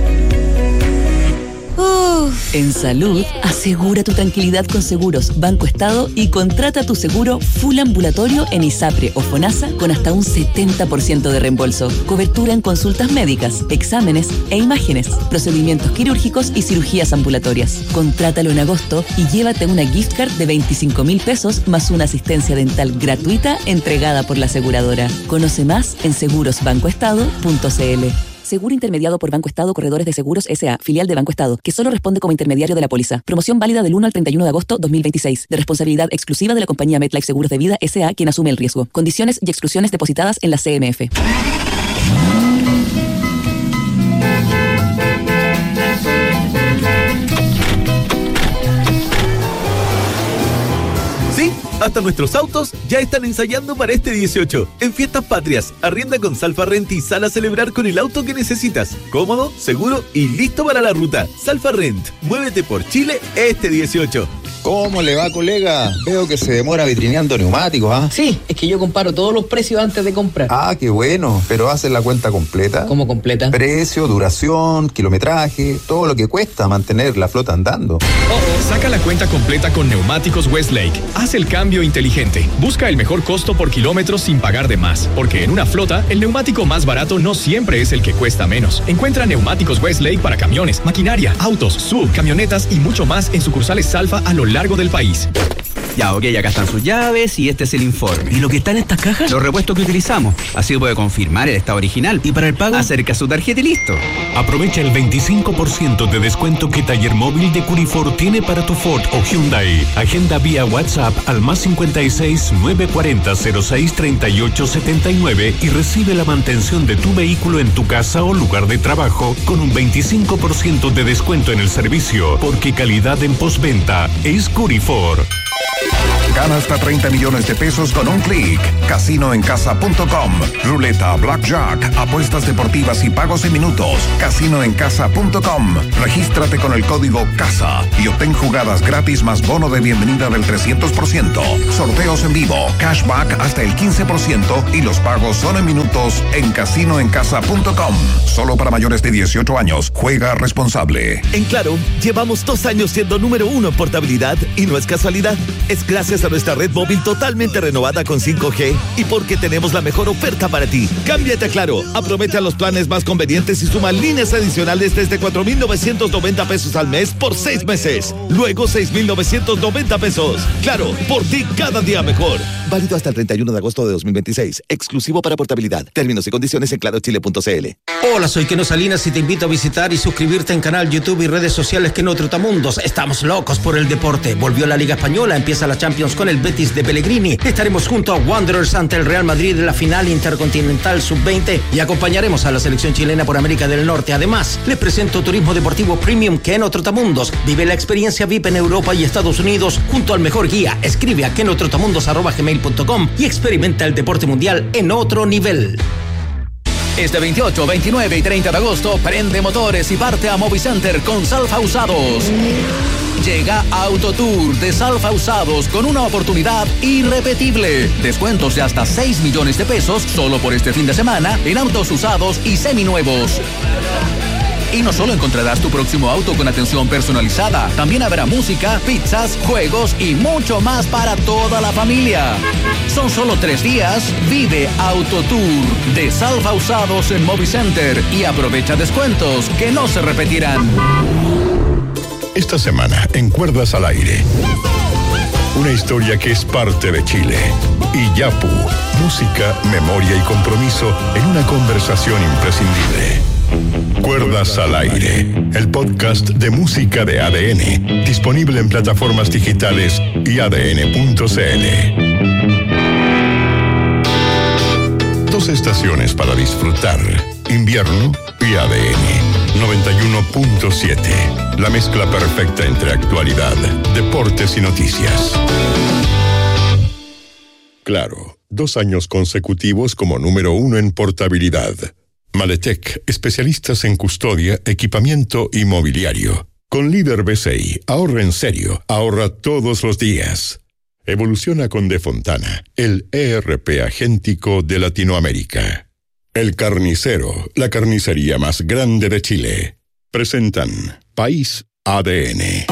Uf. En salud, asegura tu tranquilidad con Seguros Banco Estado y contrata tu seguro full ambulatorio en ISAPRE o FONASA con hasta un setenta por ciento de reembolso. Cobertura en consultas médicas, exámenes e imágenes, procedimientos quirúrgicos y cirugías ambulatorias. Contrátalo en agosto y llévate una gift card de veinticinco mil pesos más una asistencia dental gratuita entregada por la aseguradora. Conoce más en seguros banco estado punto c l. Seguro intermediado por Banco Estado Corredores de Seguros S A, filial de Banco Estado, que solo responde como intermediario de la póliza. Promoción válida del uno al treinta y uno de agosto dos mil veintiséis. De responsabilidad exclusiva de la compañía MetLife Seguros de Vida S A, quien asume el riesgo. Condiciones y exclusiones depositadas en la C M F. Hasta nuestros autos ya están ensayando para este dieciocho. En Fiestas Patrias, arrienda con Salfa Rent y sal a celebrar con el auto que necesitas. Cómodo, seguro y listo para la ruta. Salfa Rent, muévete por Chile este dieciocho. ¿Cómo le va, colega? Veo que se demora vitrineando neumáticos, ¿ah? ¿eh? Sí, es que yo comparo todos los precios antes de comprar. Ah, qué bueno. ¿Pero haces la cuenta completa? ¿Cómo completa? Precio, duración, kilometraje, todo lo que cuesta mantener la flota andando. Oh, oh. Saca la cuenta completa con Neumáticos Westlake. Haz el cambio inteligente. Busca el mejor costo por kilómetro sin pagar de más. Porque en una flota, el neumático más barato no siempre es el que cuesta menos. Encuentra Neumáticos Westlake para camiones, maquinaria, autos, sub, camionetas y mucho más en sucursales Salfa a lo largo del país. Ya, ok, acá están sus llaves y este es el informe. ¿Y lo que está en estas cajas? Los repuestos que utilizamos. Así puede confirmar el estado original. ¿Y para el pago? Acerca su tarjeta y listo. Aprovecha el veinticinco por ciento de descuento que Taller Móvil de Curifor tiene para tu Ford o Hyundai. Agenda vía WhatsApp al más cincuenta y seis, novecientos cuarenta, cero seis, treinta y ocho setenta y nueve y recibe la mantención de tu vehículo en tu casa o lugar de trabajo con un veinticinco por ciento de descuento en el servicio, porque calidad en postventa es Curifor. Gana hasta treinta millones de pesos con un clic. casino en casa punto com. Ruleta, blackjack, apuestas deportivas y pagos en minutos. casino en casa punto com. Regístrate con el código CASA y obtén jugadas gratis más bono de bienvenida del trescientos por ciento. Sorteos en vivo, cashback hasta el quince por ciento y los pagos son en minutos en casino en casa punto com. Solo para mayores de dieciocho años. Juega responsable. En Claro, llevamos dos años siendo número uno en portabilidad y no es casualidad. Es gracias a nuestra red móvil totalmente renovada con cinco G y porque tenemos la mejor oferta para ti. Cámbiate a Claro, aprovecha los planes más convenientes y suma líneas adicionales desde cuatro mil novecientos noventa pesos al mes por seis meses. Luego seis mil novecientos noventa pesos. Claro, por ti cada día mejor. Válido hasta el treinta y uno de agosto de dos mil veintiséis. Exclusivo para portabilidad. Términos y condiciones en claro chile punto c l. Hola, soy Keno Salinas y te invito a visitar y suscribirte en canal YouTube y redes sociales Keno Trotamundos. Estamos locos por el deporte. Volvió la Liga Española, empieza a la Champions con el Betis de Pellegrini. Estaremos junto a Wanderers ante el Real Madrid en la final intercontinental sub veinte y acompañaremos a la selección chilena por América del Norte. Además, les presento Turismo Deportivo Premium Keno Trotamundos. Vive la experiencia V I P en Europa y Estados Unidos junto al mejor guía. Escribe a kenotrotamundos arroba gmail punto com y experimenta el deporte mundial en otro nivel. Este veintiocho, veintinueve y treinta de agosto, prende motores y parte a Movicenter con Salfa Usados. Llega Autotour de Salfa Usados con una oportunidad irrepetible. Descuentos de hasta seis millones de pesos solo por este fin de semana en autos usados y seminuevos. Y no solo encontrarás tu próximo auto con atención personalizada, también habrá música, pizzas, juegos y mucho más para toda la familia. Son solo tres días. Vive Autotour de Salfa Usados en Movicenter y aprovecha descuentos que no se repetirán. Esta semana, en Cuerdas al Aire, una historia que es parte de Chile. Y Yapu, música, memoria y compromiso en una conversación imprescindible. Cuerdas al Aire, el podcast de música de A D N, disponible en plataformas digitales y A D N punto C L. Dos estaciones para disfrutar, invierno y A D N, noventa y uno punto siete, la mezcla perfecta entre actualidad, deportes y noticias. Claro, dos años consecutivos como número uno en portabilidad. Maletec, especialistas en custodia, equipamiento y mobiliario. Con Líder B C I, ahorra en serio, ahorra todos los días. Evoluciona con De Fontana, el E R P agéntico de Latinoamérica. El Carnicero, la carnicería más grande de Chile. Presentan País A D N.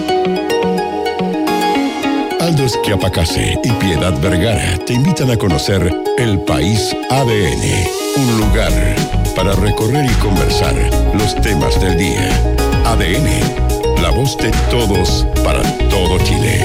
Aldo Schiapacase y Piedad Vergara te invitan a conocer el País A D N, un lugar para recorrer y conversar los temas del día. A D N, la voz de todos para todo Chile.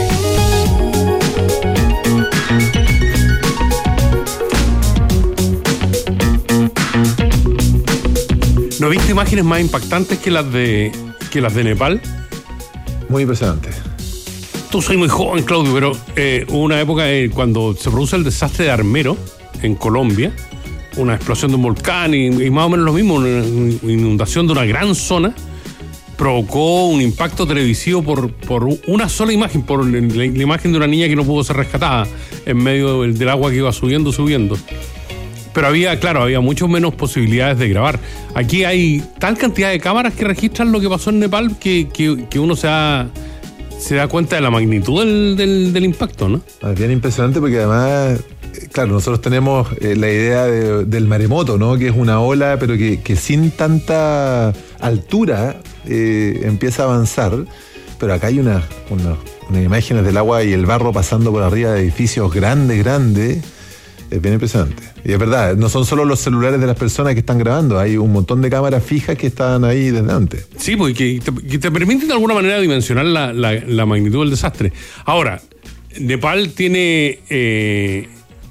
¿No viste imágenes más impactantes que las de que las de Nepal? Muy impresionante. Tú soy muy joven, Claudio, pero eh, hubo una época eh, cuando se produce el desastre de Armero en Colombia, una explosión de un volcán y, y más o menos lo mismo, una inundación de una gran zona, provocó un impacto televisivo por, por una sola imagen, por la, la imagen de una niña que no pudo ser rescatada en medio del, del agua que iba subiendo, subiendo. Pero había, claro, había mucho menos posibilidades de grabar. Aquí hay tal cantidad de cámaras que registran lo que pasó en Nepal que, que, que uno se da, se da cuenta de la magnitud del, del, del impacto, ¿no? Es bien impresionante porque además, claro, nosotros tenemos eh, la idea de, del maremoto, ¿no? Que es una ola, pero que, que sin tanta altura eh, empieza a avanzar. Pero acá hay una, una, unas imágenes del agua y el barro pasando por arriba de edificios grandes, grandes. Es bien impresionante. Y es verdad, no son solo los celulares de las personas que están grabando, hay un montón de cámaras fijas que están ahí desde antes. Sí, porque te, que te permiten de alguna manera dimensionar la, la, la magnitud del desastre. Ahora, Nepal tiene... Eh,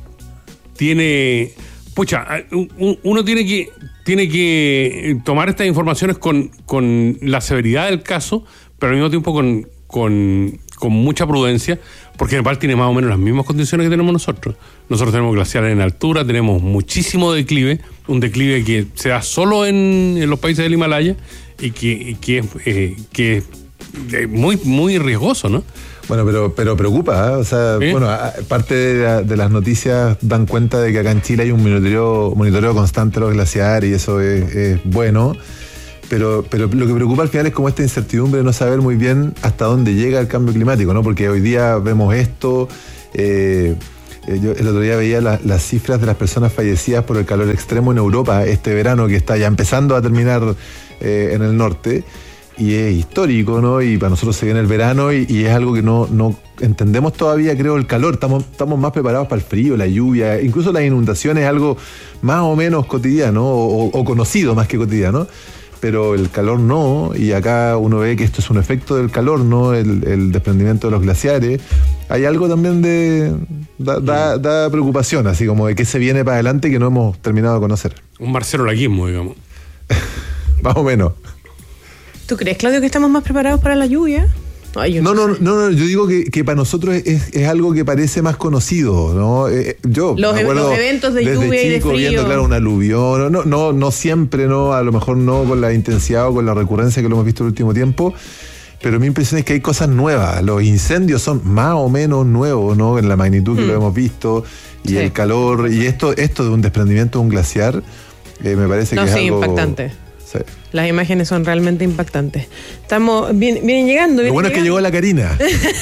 tiene... Pucha, uno tiene que, tiene que tomar estas informaciones con, con la severidad del caso, pero al mismo tiempo con, con, con mucha prudencia, porque Nepal tiene más o menos las mismas condiciones que tenemos nosotros. Nosotros tenemos glaciares en altura, tenemos muchísimo declive, un declive que se da solo en, en los países del Himalaya y que, y que, es, eh, que es muy, muy riesgoso, ¿no? Bueno, pero, pero preocupa, ¿eh? O sea, ¿sí? Bueno, parte de, la, de las noticias dan cuenta de que acá en Chile hay un monitoreo, monitoreo constante de los glaciares y eso es, es bueno. Pero, pero lo que preocupa al final es como esta incertidumbre de no saber muy bien hasta dónde llega el cambio climático, ¿no? Porque hoy día vemos esto, eh, yo el otro día veía la, las cifras de las personas fallecidas por el calor extremo en Europa este verano, que está ya empezando a terminar eh, en el norte, y es histórico, ¿no? Y para nosotros se viene el verano y, y es algo que no, no entendemos todavía, creo, el calor. Estamos, estamos más preparados para el frío, la lluvia, incluso las inundaciones, algo más o menos cotidiano o, o conocido más que cotidiano. Pero el calor no, y acá uno ve que esto es un efecto del calor, ¿no? El, el desprendimiento de los glaciares. Hay algo también de... Da, da, da preocupación, así como de qué se viene para adelante que no hemos terminado de conocer. Un marcelolaguismo, digamos. Más o menos. ¿Tú crees, Claudio, que estamos más preparados para la lluvia? Ay, no, no, no, no, yo digo que, que para nosotros es, es algo que parece más conocido, ¿no? Eh, yo los, me acuerdo los eventos de desde lluvia chico y de frío. viendo, claro, un aluvión, no, no, no siempre, no, a lo mejor no con la intensidad o con la recurrencia que lo hemos visto en el último tiempo, pero mi impresión es que hay cosas nuevas. Los incendios son más o menos nuevos, ¿no? En la magnitud que mm. lo hemos visto, y sí. el calor, y esto, esto de un desprendimiento de un glaciar, eh, me parece no, que sí, es algo... impactante. Sí. Las imágenes son realmente impactantes. Estamos, vienen, vienen llegando. Vienen Lo bueno llegando. Es que llegó la Karina.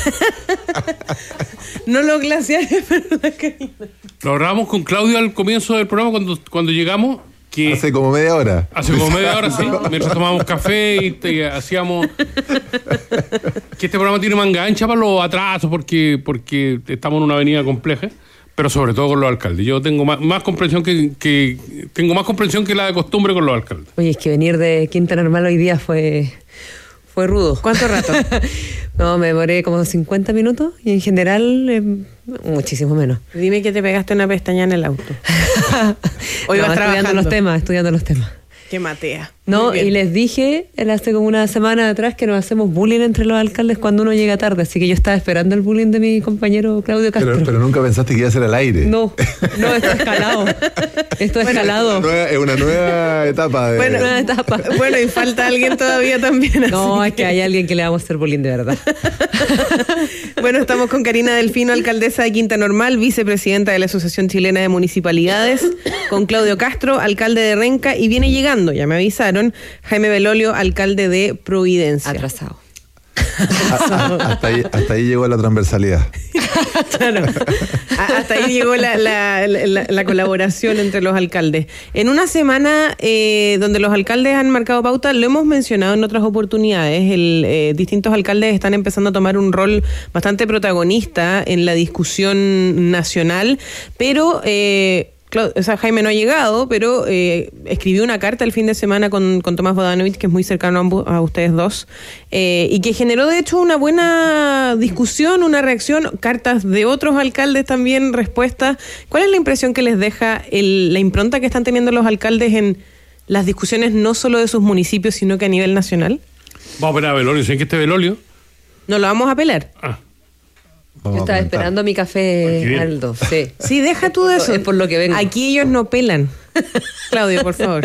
No los glaciares, pero la Karina. Lo hablábamos con Claudio al comienzo del programa cuando, cuando llegamos. Que hace como media hora. Hace como media hora, sí. Mientras tomábamos café y te, hacíamos... Que este programa tiene manga ancha para los atrasos porque, porque estamos en una avenida compleja. Pero sobre todo con los alcaldes. Yo tengo más, más comprensión que, que tengo más comprensión que la de costumbre con los alcaldes. Oye, es que venir de Quinta Normal hoy día fue fue rudo. ¿Cuánto rato? No, me demoré como cincuenta minutos y en general eh, muchísimo menos. Dime que te pegaste una pestaña en el auto. Hoy no, vas estudiando trabajando los temas, estudiando los temas. Qué matea. No, y les dije hace como una semana atrás que nos hacemos bullying entre los alcaldes cuando uno llega tarde, así que yo estaba esperando el bullying de mi compañero Claudio Castro. Pero, pero nunca pensaste que iba a ser al aire. No, no, esto es escalado. Esto es bueno, escalado. Nueva, es una nueva etapa. De... Bueno, nueva etapa. Bueno, y falta alguien todavía también. No, es que hay alguien que le vamos a hacer bullying de verdad. Bueno, estamos con Karina Delfino, alcaldesa de Quinta Normal, vicepresidenta de la Asociación Chilena de Municipalidades, con Claudio Castro, alcalde de Renca, y viene llegando, ya me avisaron, Jaime Belolio, alcalde de Providencia. Atrasado. hasta, ahí, hasta ahí llegó la transversalidad. Claro. Hasta ahí llegó la, la, la, la colaboración entre los alcaldes. En una semana eh, donde los alcaldes han marcado pauta, lo hemos mencionado en otras oportunidades, el, eh, distintos alcaldes están empezando a tomar un rol bastante protagonista en la discusión nacional, pero... Eh, O sea, Jaime no ha llegado, pero eh, escribió una carta el fin de semana con, con Tomás Bodanovich, que es muy cercano a, ambos, a ustedes dos, eh, y que generó de hecho una buena discusión, una reacción, cartas de otros alcaldes también, respuestas. ¿Cuál es la impresión que les deja el, la impronta que están teniendo los alcaldes en las discusiones no solo de sus municipios, sino que a nivel nacional? Vamos a ver a Belolio, ¿saben que este Belolio? No lo vamos a apelar. Ah. Yo estaba esperando mi café, Aldo. Sí. Sí, deja tú de eso. Es por lo que vengo. Aquí ellos no pelan. Claudio, por favor.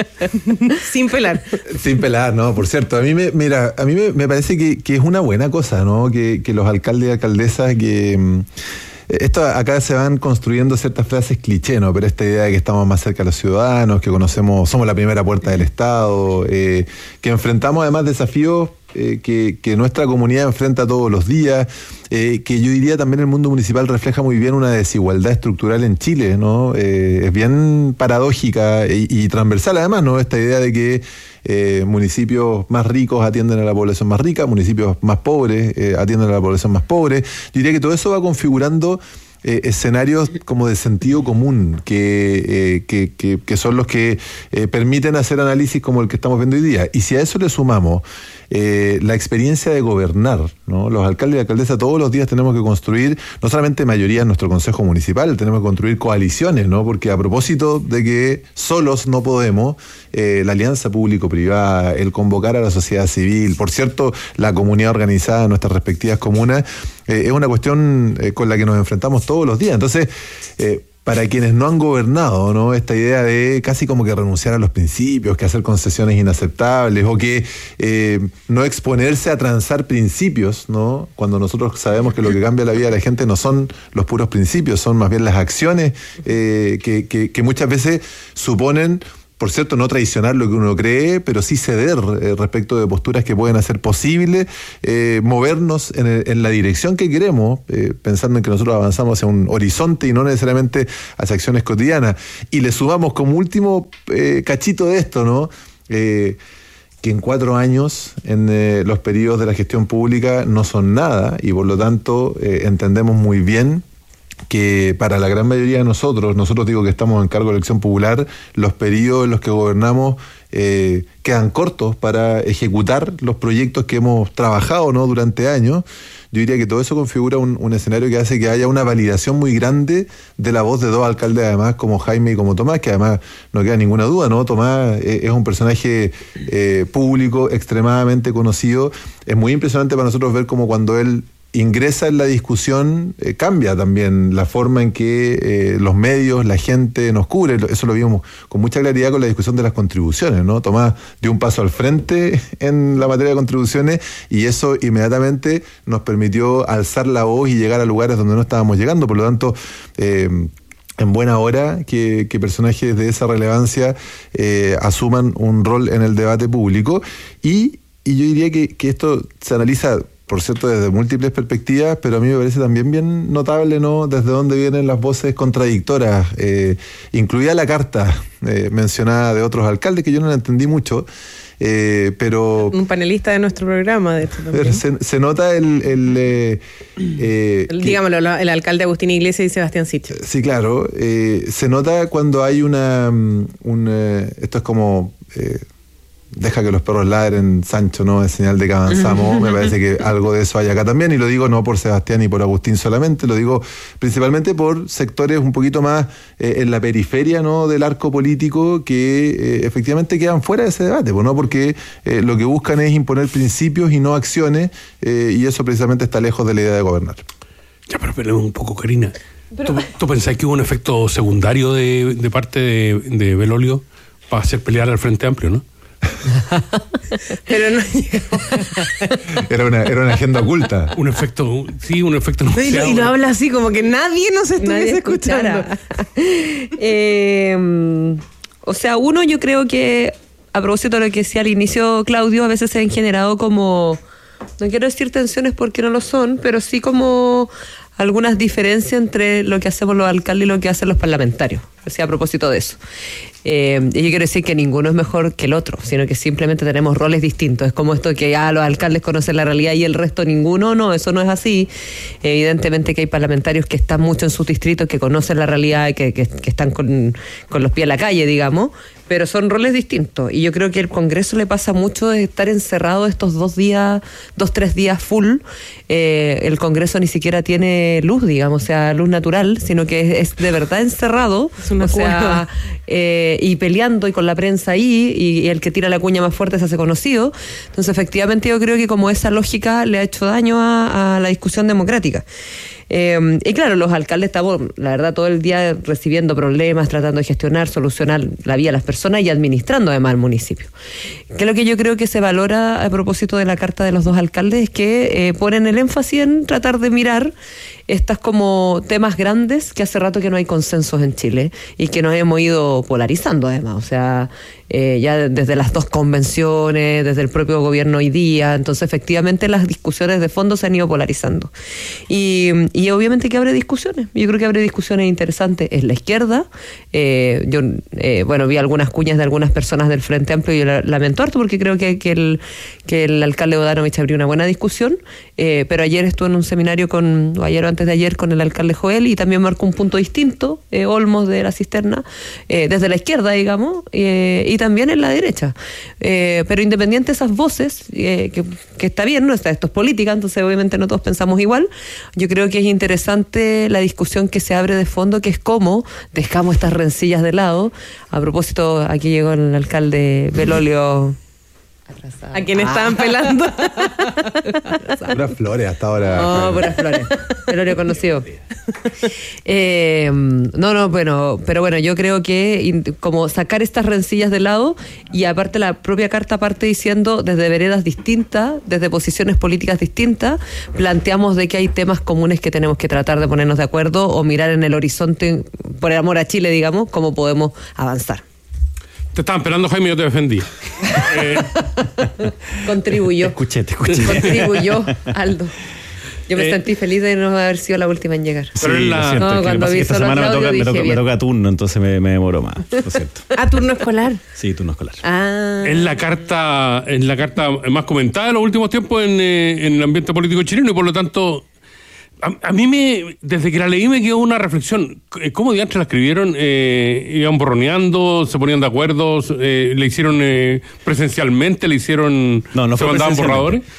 Sin pelar. Sin pelar, no, por cierto. A mí me, mira, a mí me, me parece que, que es una buena cosa, ¿no? Que, que los alcaldes y alcaldesas que... Esto acá se van construyendo ciertas frases cliché, ¿no? Pero esta idea de que estamos más cerca de los ciudadanos, que conocemos, somos la primera puerta del Estado, eh, que enfrentamos además desafíos eh, que, que nuestra comunidad enfrenta todos los días, eh, que yo diría también el mundo municipal refleja muy bien una desigualdad estructural en Chile, ¿no? Eh, es bien paradójica y, y transversal además, ¿no? Esta idea de que Eh, municipios más ricos atienden a la población más rica, municipios más pobres eh, atienden a la población más pobre. Yo diría que todo eso va configurando eh, escenarios como de sentido común, que, eh, que, que, que son los que eh, permiten hacer análisis como el que estamos viendo hoy día. Y si a eso le sumamos eh, la experiencia de gobernar, ¿no? Los alcaldes y alcaldesas todos los días tenemos que construir, no solamente mayoría en nuestro consejo municipal, tenemos que construir coaliciones, ¿no? Porque a propósito de que solos no podemos, eh, la alianza público-privada, el convocar a la sociedad civil, por cierto, la comunidad organizada en nuestras respectivas comunas, eh, es una cuestión eh, con la que nos enfrentamos todos los días. Entonces, eh, para quienes no han gobernado, ¿no? Esta idea de casi como que renunciar a los principios, que hacer concesiones inaceptables o que eh, no exponerse a transar principios, ¿no? Cuando nosotros sabemos que lo que cambia la vida de la gente no son los puros principios, son más bien las acciones eh, que, que, que muchas veces suponen, por cierto, no traicionar lo que uno cree, pero sí ceder eh, respecto de posturas que pueden hacer posible eh, movernos en, el, en la dirección que queremos, eh, pensando en que nosotros avanzamos hacia un horizonte y no necesariamente hacia acciones cotidianas. Y le sumamos como último eh, cachito de esto, ¿no? Eh, que en cuatro años en eh, los periodos de la gestión pública no son nada y por lo tanto eh, entendemos muy bien que para la gran mayoría de nosotros, nosotros digo que estamos en cargo de elección popular, los periodos en los que gobernamos eh, quedan cortos para ejecutar los proyectos que hemos trabajado, ¿no? Durante años. Yo yo diría que todo eso configura un, un escenario que hace que haya una validación muy grande de la voz de dos alcaldes, además, como Jaime y como Tomás, que además no queda ninguna duda, ¿no? Tomás eh, es un personaje eh, público extremadamente conocido. Es muy impresionante para nosotros ver cómo cuando él ingresa en la discusión, eh, cambia también la forma en que eh, los medios, la gente nos cubre. Eso lo vimos con mucha claridad con la discusión de las contribuciones, ¿no? Tomás dio un paso al frente en la materia de contribuciones y eso inmediatamente nos permitió alzar la voz y llegar a lugares donde no estábamos llegando. Por lo tanto, eh, en buena hora que, que personajes de esa relevancia eh, asuman un rol en el debate público y, y yo diría que, que esto se analiza, por cierto, desde múltiples perspectivas, pero a mí me parece también bien notable, ¿no?, desde dónde vienen las voces contradictoras, eh, incluida la carta eh, mencionada de otros alcaldes, que yo no la entendí mucho, eh, pero... Un panelista de nuestro programa, de hecho, también. Se, se nota el... el eh, eh, el, digámoslo, el alcalde Agustín Iglesias y Sebastián Sichel. Sí, claro. Eh, se nota cuando hay una... Un, eh, esto es como... Eh, deja que los perros ladren, Sancho, ¿no? Es señal de que avanzamos. Me parece que algo de eso hay acá también, y lo digo no por Sebastián y por Agustín solamente, lo digo principalmente por sectores un poquito más eh, en la periferia, ¿no?, del arco político que eh, efectivamente quedan fuera de ese debate, ¿no? Porque eh, lo que buscan es imponer principios y no acciones, eh, y eso precisamente está lejos de la idea de gobernar. Ya, pero esperemos un poco, Karina. Pero... ¿Tú, ¿Tú pensás que hubo un efecto secundario de, de parte de, de Belolio para hacer pelear al Frente Amplio, no? Pero no era una era una agenda oculta. Un efecto, sí, un efecto no, y, lo, y lo habla así como que nadie nos estuviese escuchando. eh, o sea, uno, yo creo que a propósito de lo que decía al inicio Claudio, a veces se han generado como, no quiero decir tensiones porque no lo son, pero sí como algunas diferencias entre lo que hacemos los alcaldes y lo que hacen los parlamentarios. O sea, a propósito de eso. Eh, y yo quiero decir que ninguno es mejor que el otro, sino que simplemente tenemos roles distintos. Es como esto que ya los alcaldes conocen la realidad y el resto ninguno. No, eso no es así. Evidentemente que hay parlamentarios que están mucho en sus distritos, que conocen la realidad, que, que, que están con, con los pies en la calle, digamos, pero son roles distintos. Y yo creo que al Congreso le pasa mucho de estar encerrado estos dos días, dos, tres días full. Eh, el Congreso ni siquiera tiene luz, digamos, o sea, luz natural, sino que es, es de verdad encerrado. Es una o sea, eh, y peleando y con la prensa ahí, y, y el que tira la cuña más fuerte se hace conocido. Entonces, efectivamente, yo creo que como esa lógica le ha hecho daño a, a la discusión democrática. Eh, y claro, los alcaldes estamos, la verdad, todo el día recibiendo problemas, tratando de gestionar, solucionar la vida de las personas y administrando además el municipio. Que lo que yo creo que se valora a propósito de la carta de los dos alcaldes es que eh, ponen el énfasis en tratar de mirar estas como temas grandes que hace rato que no hay consensos en Chile y que nos hemos ido polarizando además, o sea, eh, ya desde las dos convenciones, desde el propio gobierno hoy día. Entonces efectivamente las discusiones de fondo se han ido polarizando y, y obviamente que abre discusiones. Yo creo que abre discusiones interesantes en la izquierda. eh, yo eh, bueno, vi algunas cuñas de algunas personas del Frente Amplio y yo lamento harto porque creo que, que, el, que el alcalde Bodanovich abrió una buena discusión, eh, pero ayer estuve en un seminario con, o ayer o antes de ayer con el alcalde Joel y también marcó un punto distinto, eh, Olmos de la Cisterna, eh, desde la izquierda, digamos, eh, y también en la derecha. Eh, pero independiente de esas voces, eh, que, que está bien, ¿no? Esto es política, entonces obviamente no todos pensamos igual. Yo creo que es interesante la discusión que se abre de fondo, que es cómo dejamos estas rencillas de lado. A propósito, aquí llegó el alcalde Belolio. Atrasado. A quien estaban pelando. Puras flores hasta ahora. No, puras flores. Belolio conocido. Eh, no, no, bueno, pero bueno, yo creo que como sacar estas rencillas de lado, y aparte la propia carta parte diciendo desde veredas distintas, desde posiciones políticas distintas, planteamos de que hay temas comunes que tenemos que tratar de ponernos de acuerdo o mirar en el horizonte, por el amor a Chile, digamos, cómo podemos avanzar. Te estaban pelando, Jaime, yo te defendí. eh. Contribuyó. Te escuché, te escuché. Contribuyó, Aldo. Yo me eh, sentí feliz de no haber sido la última en llegar. Pero sí, la... no, es cuando vi esta solo semana Claudio, me, toca, me, toca, dije, me toca turno, entonces me, me demoro más, lo siento. ¿Ah, turno escolar? Sí, turno escolar. Ah. Es la carta, es la carta más comentada en los últimos tiempos en, eh, en el ambiente político chileno y por lo tanto... A, a mí, me desde que la leí, me quedó una reflexión. ¿Cómo diantres la escribieron? Eh, iban borroneando, se ponían de acuerdo, eh, le hicieron eh, presencialmente, le hicieron... No, no se fue mandaban borradores.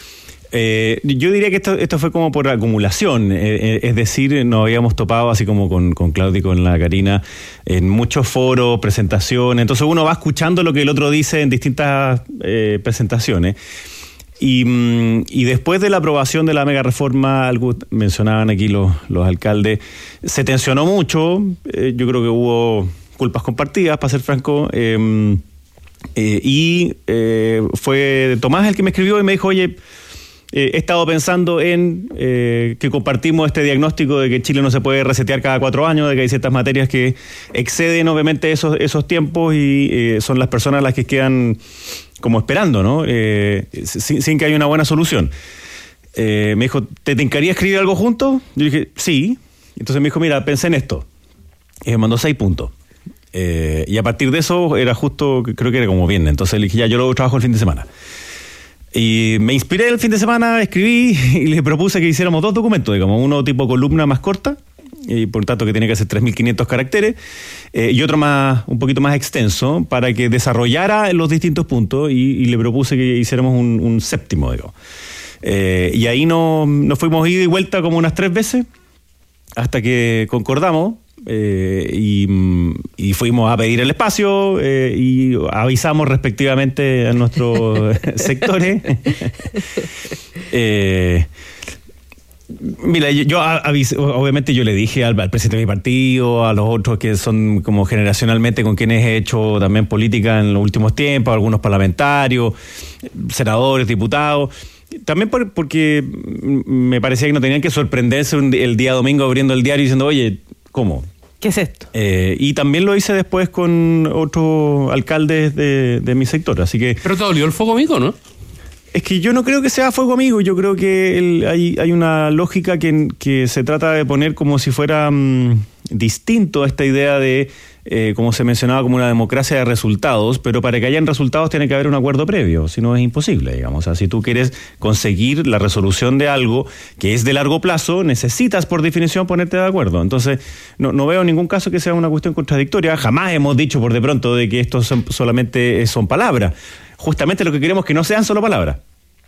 Eh, yo diría que esto, esto fue como por acumulación, eh, es decir, nos habíamos topado así como con, con Claudio y con la Karina en muchos foros, presentaciones, entonces uno va escuchando lo que el otro dice en distintas eh, presentaciones. Y, y después de la aprobación de la mega reforma, algo mencionaban aquí los, los alcaldes, se tensionó mucho, eh, yo creo que hubo culpas compartidas, para ser franco, eh, eh, y eh, fue Tomás el que me escribió y me dijo, oye, Eh, he estado pensando en eh, que compartimos este diagnóstico de que Chile no se puede resetear cada cuatro años, de que hay ciertas materias que exceden obviamente esos, esos tiempos y eh, son las personas las que quedan como esperando, ¿no? Eh, sin, sin que haya una buena solución. Eh, me dijo, ¿te tincaría escribir algo juntos? Yo dije, sí. Entonces me dijo, mira, pensé en esto. Y me mandó seis puntos. Eh, y a partir de eso era justo, creo que era como viernes. Entonces le dije, ya, yo lo trabajo el fin de semana. Y me inspiré el fin de semana, escribí y le propuse que hiciéramos dos documentos, digamos, uno tipo columna más corta, y por tanto que tiene que ser tres mil quinientos caracteres, eh, y otro más un poquito más extenso para que desarrollara los distintos puntos, y, y le propuse que hiciéramos un, un séptimo, digo. Eh, y ahí no, nos fuimos ida y vuelta como unas tres veces hasta que concordamos. Eh, y, y fuimos a pedir el espacio eh, y avisamos respectivamente a nuestros sectores. eh, mira, yo, yo avisé, obviamente yo le dije al, al presidente de mi partido, a los otros que son como generacionalmente con quienes he hecho también política en los últimos tiempos, algunos parlamentarios, senadores, diputados. También por, porque me parecía que no tenían que sorprenderse un, el día domingo abriendo el diario y diciendo, oye, ¿cómo? ¿Qué es esto? Eh, y también lo hice después con otros alcaldes de, de mi sector, así que... Pero te dolió el fuego amigo, ¿no? Es que yo no creo que sea fuego amigo, yo creo que el, hay, hay una lógica que, que se trata de poner como si fuera mmm, distinto a esta idea de, eh, como se mencionaba, como una democracia de resultados, pero para que hayan resultados tiene que haber un acuerdo previo, si no es imposible, digamos. O sea, si tú quieres conseguir la resolución de algo que es de largo plazo, necesitas por definición ponerte de acuerdo. Entonces, no, no veo ningún caso que sea una cuestión contradictoria. Jamás hemos dicho por de pronto de que esto son, solamente son palabras. Justamente lo que queremos es que no sean solo palabras,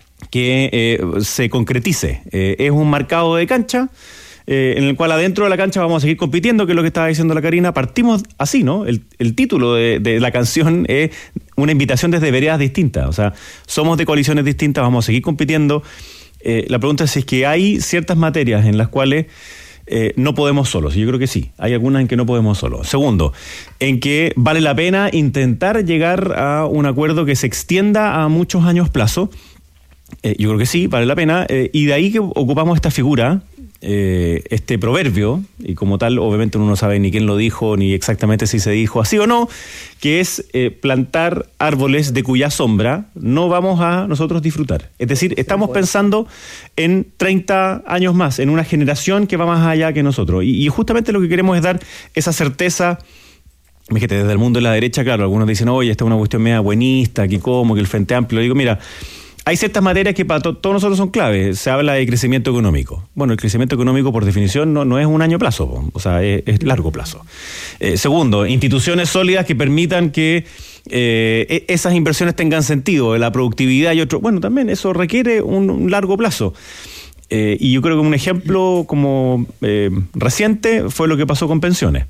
que eh, se concretice. Eh, es un marcado de cancha eh, en el cual adentro de la cancha vamos a seguir compitiendo, que es lo que estaba diciendo la Karina. Partimos así, ¿no? El, el título de, de la canción es una invitación desde veredas distintas. O sea, somos de coaliciones distintas, vamos a seguir compitiendo. Eh, la pregunta es si es que hay ciertas materias en las cuales Eh, no podemos solos. Yo creo que sí, hay algunas en que no podemos solos. Segundo, en que vale la pena intentar llegar a un acuerdo que se extienda a muchos años plazo. Eh, yo creo que sí, vale la pena. Eh, y de ahí que ocupamos esta figura, eh, este proverbio, y como tal, obviamente uno no sabe ni quién lo dijo, ni exactamente si se dijo así o no, que es eh, plantar árboles de cuya sombra no vamos a nosotros disfrutar. Es decir, estamos pensando en treinta años más, en una generación que va más allá que nosotros. Y, y justamente lo que queremos es dar esa certeza. Fíjate, desde el mundo de la derecha, claro, algunos dicen, oye, esta es una cuestión media buenista, que como, que el Frente Amplio. Digo, mira, hay ciertas materias que para to- todos nosotros son claves. Se habla de crecimiento económico. Bueno, el crecimiento económico, por definición, no, no es un año plazo, o sea, es, es largo plazo. Eh, segundo, instituciones sólidas que permitan que eh, esas inversiones tengan sentido, la productividad y otro. Bueno, también eso requiere un, un largo plazo. Eh, y yo creo que un ejemplo como eh, reciente fue lo que pasó con pensiones.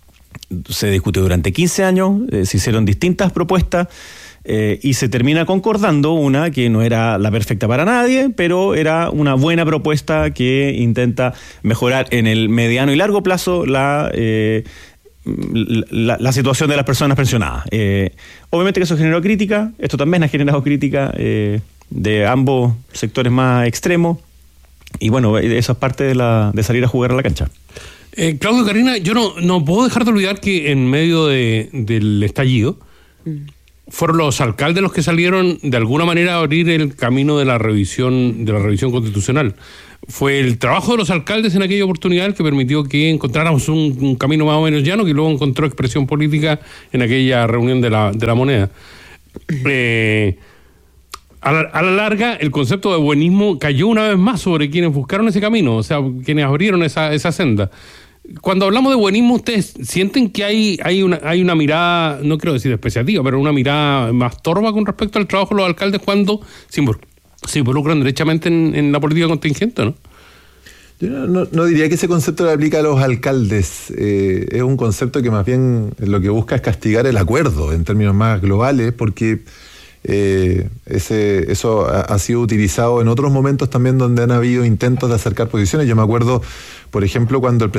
Se discutió durante quince años, eh, se hicieron distintas propuestas. Eh, y se termina concordando una que no era la perfecta para nadie, pero era una buena propuesta que intenta mejorar en el mediano y largo plazo la, eh, la, la situación de las personas pensionadas. Eh, obviamente que eso generó crítica, esto también ha generado crítica eh, de ambos sectores más extremos, y bueno, eso es parte de, la, de salir a jugar a la cancha. Eh, Claudio, Karina, yo no, no puedo dejar de olvidar que en medio de, del estallido, mm. fueron los alcaldes los que salieron de alguna manera a abrir el camino de la revisión de la revisión constitucional. Fue el trabajo de los alcaldes en aquella oportunidad el que permitió que encontráramos un, un camino más o menos llano, que luego encontró expresión política en aquella reunión de la, de la moneda. Eh, a, la, a la larga, el concepto de buenismo cayó una vez más sobre quienes buscaron ese camino, o sea, quienes abrieron esa, esa senda. Cuando hablamos de buenismo, ¿ustedes sienten que hay, hay, una, hay una mirada, no quiero decir despreciativa, pero una mirada más torva con respecto al trabajo de los alcaldes cuando se, se involucran derechamente en, en la política contingente, ¿no? Yo no, no, no diría que ese concepto le aplica a los alcaldes. Eh, es un concepto que más bien lo que busca es castigar el acuerdo en términos más globales, porque eh, ese, eso ha, ha sido utilizado en otros momentos también donde han habido intentos de acercar posiciones. Yo me acuerdo, por ejemplo, cuando el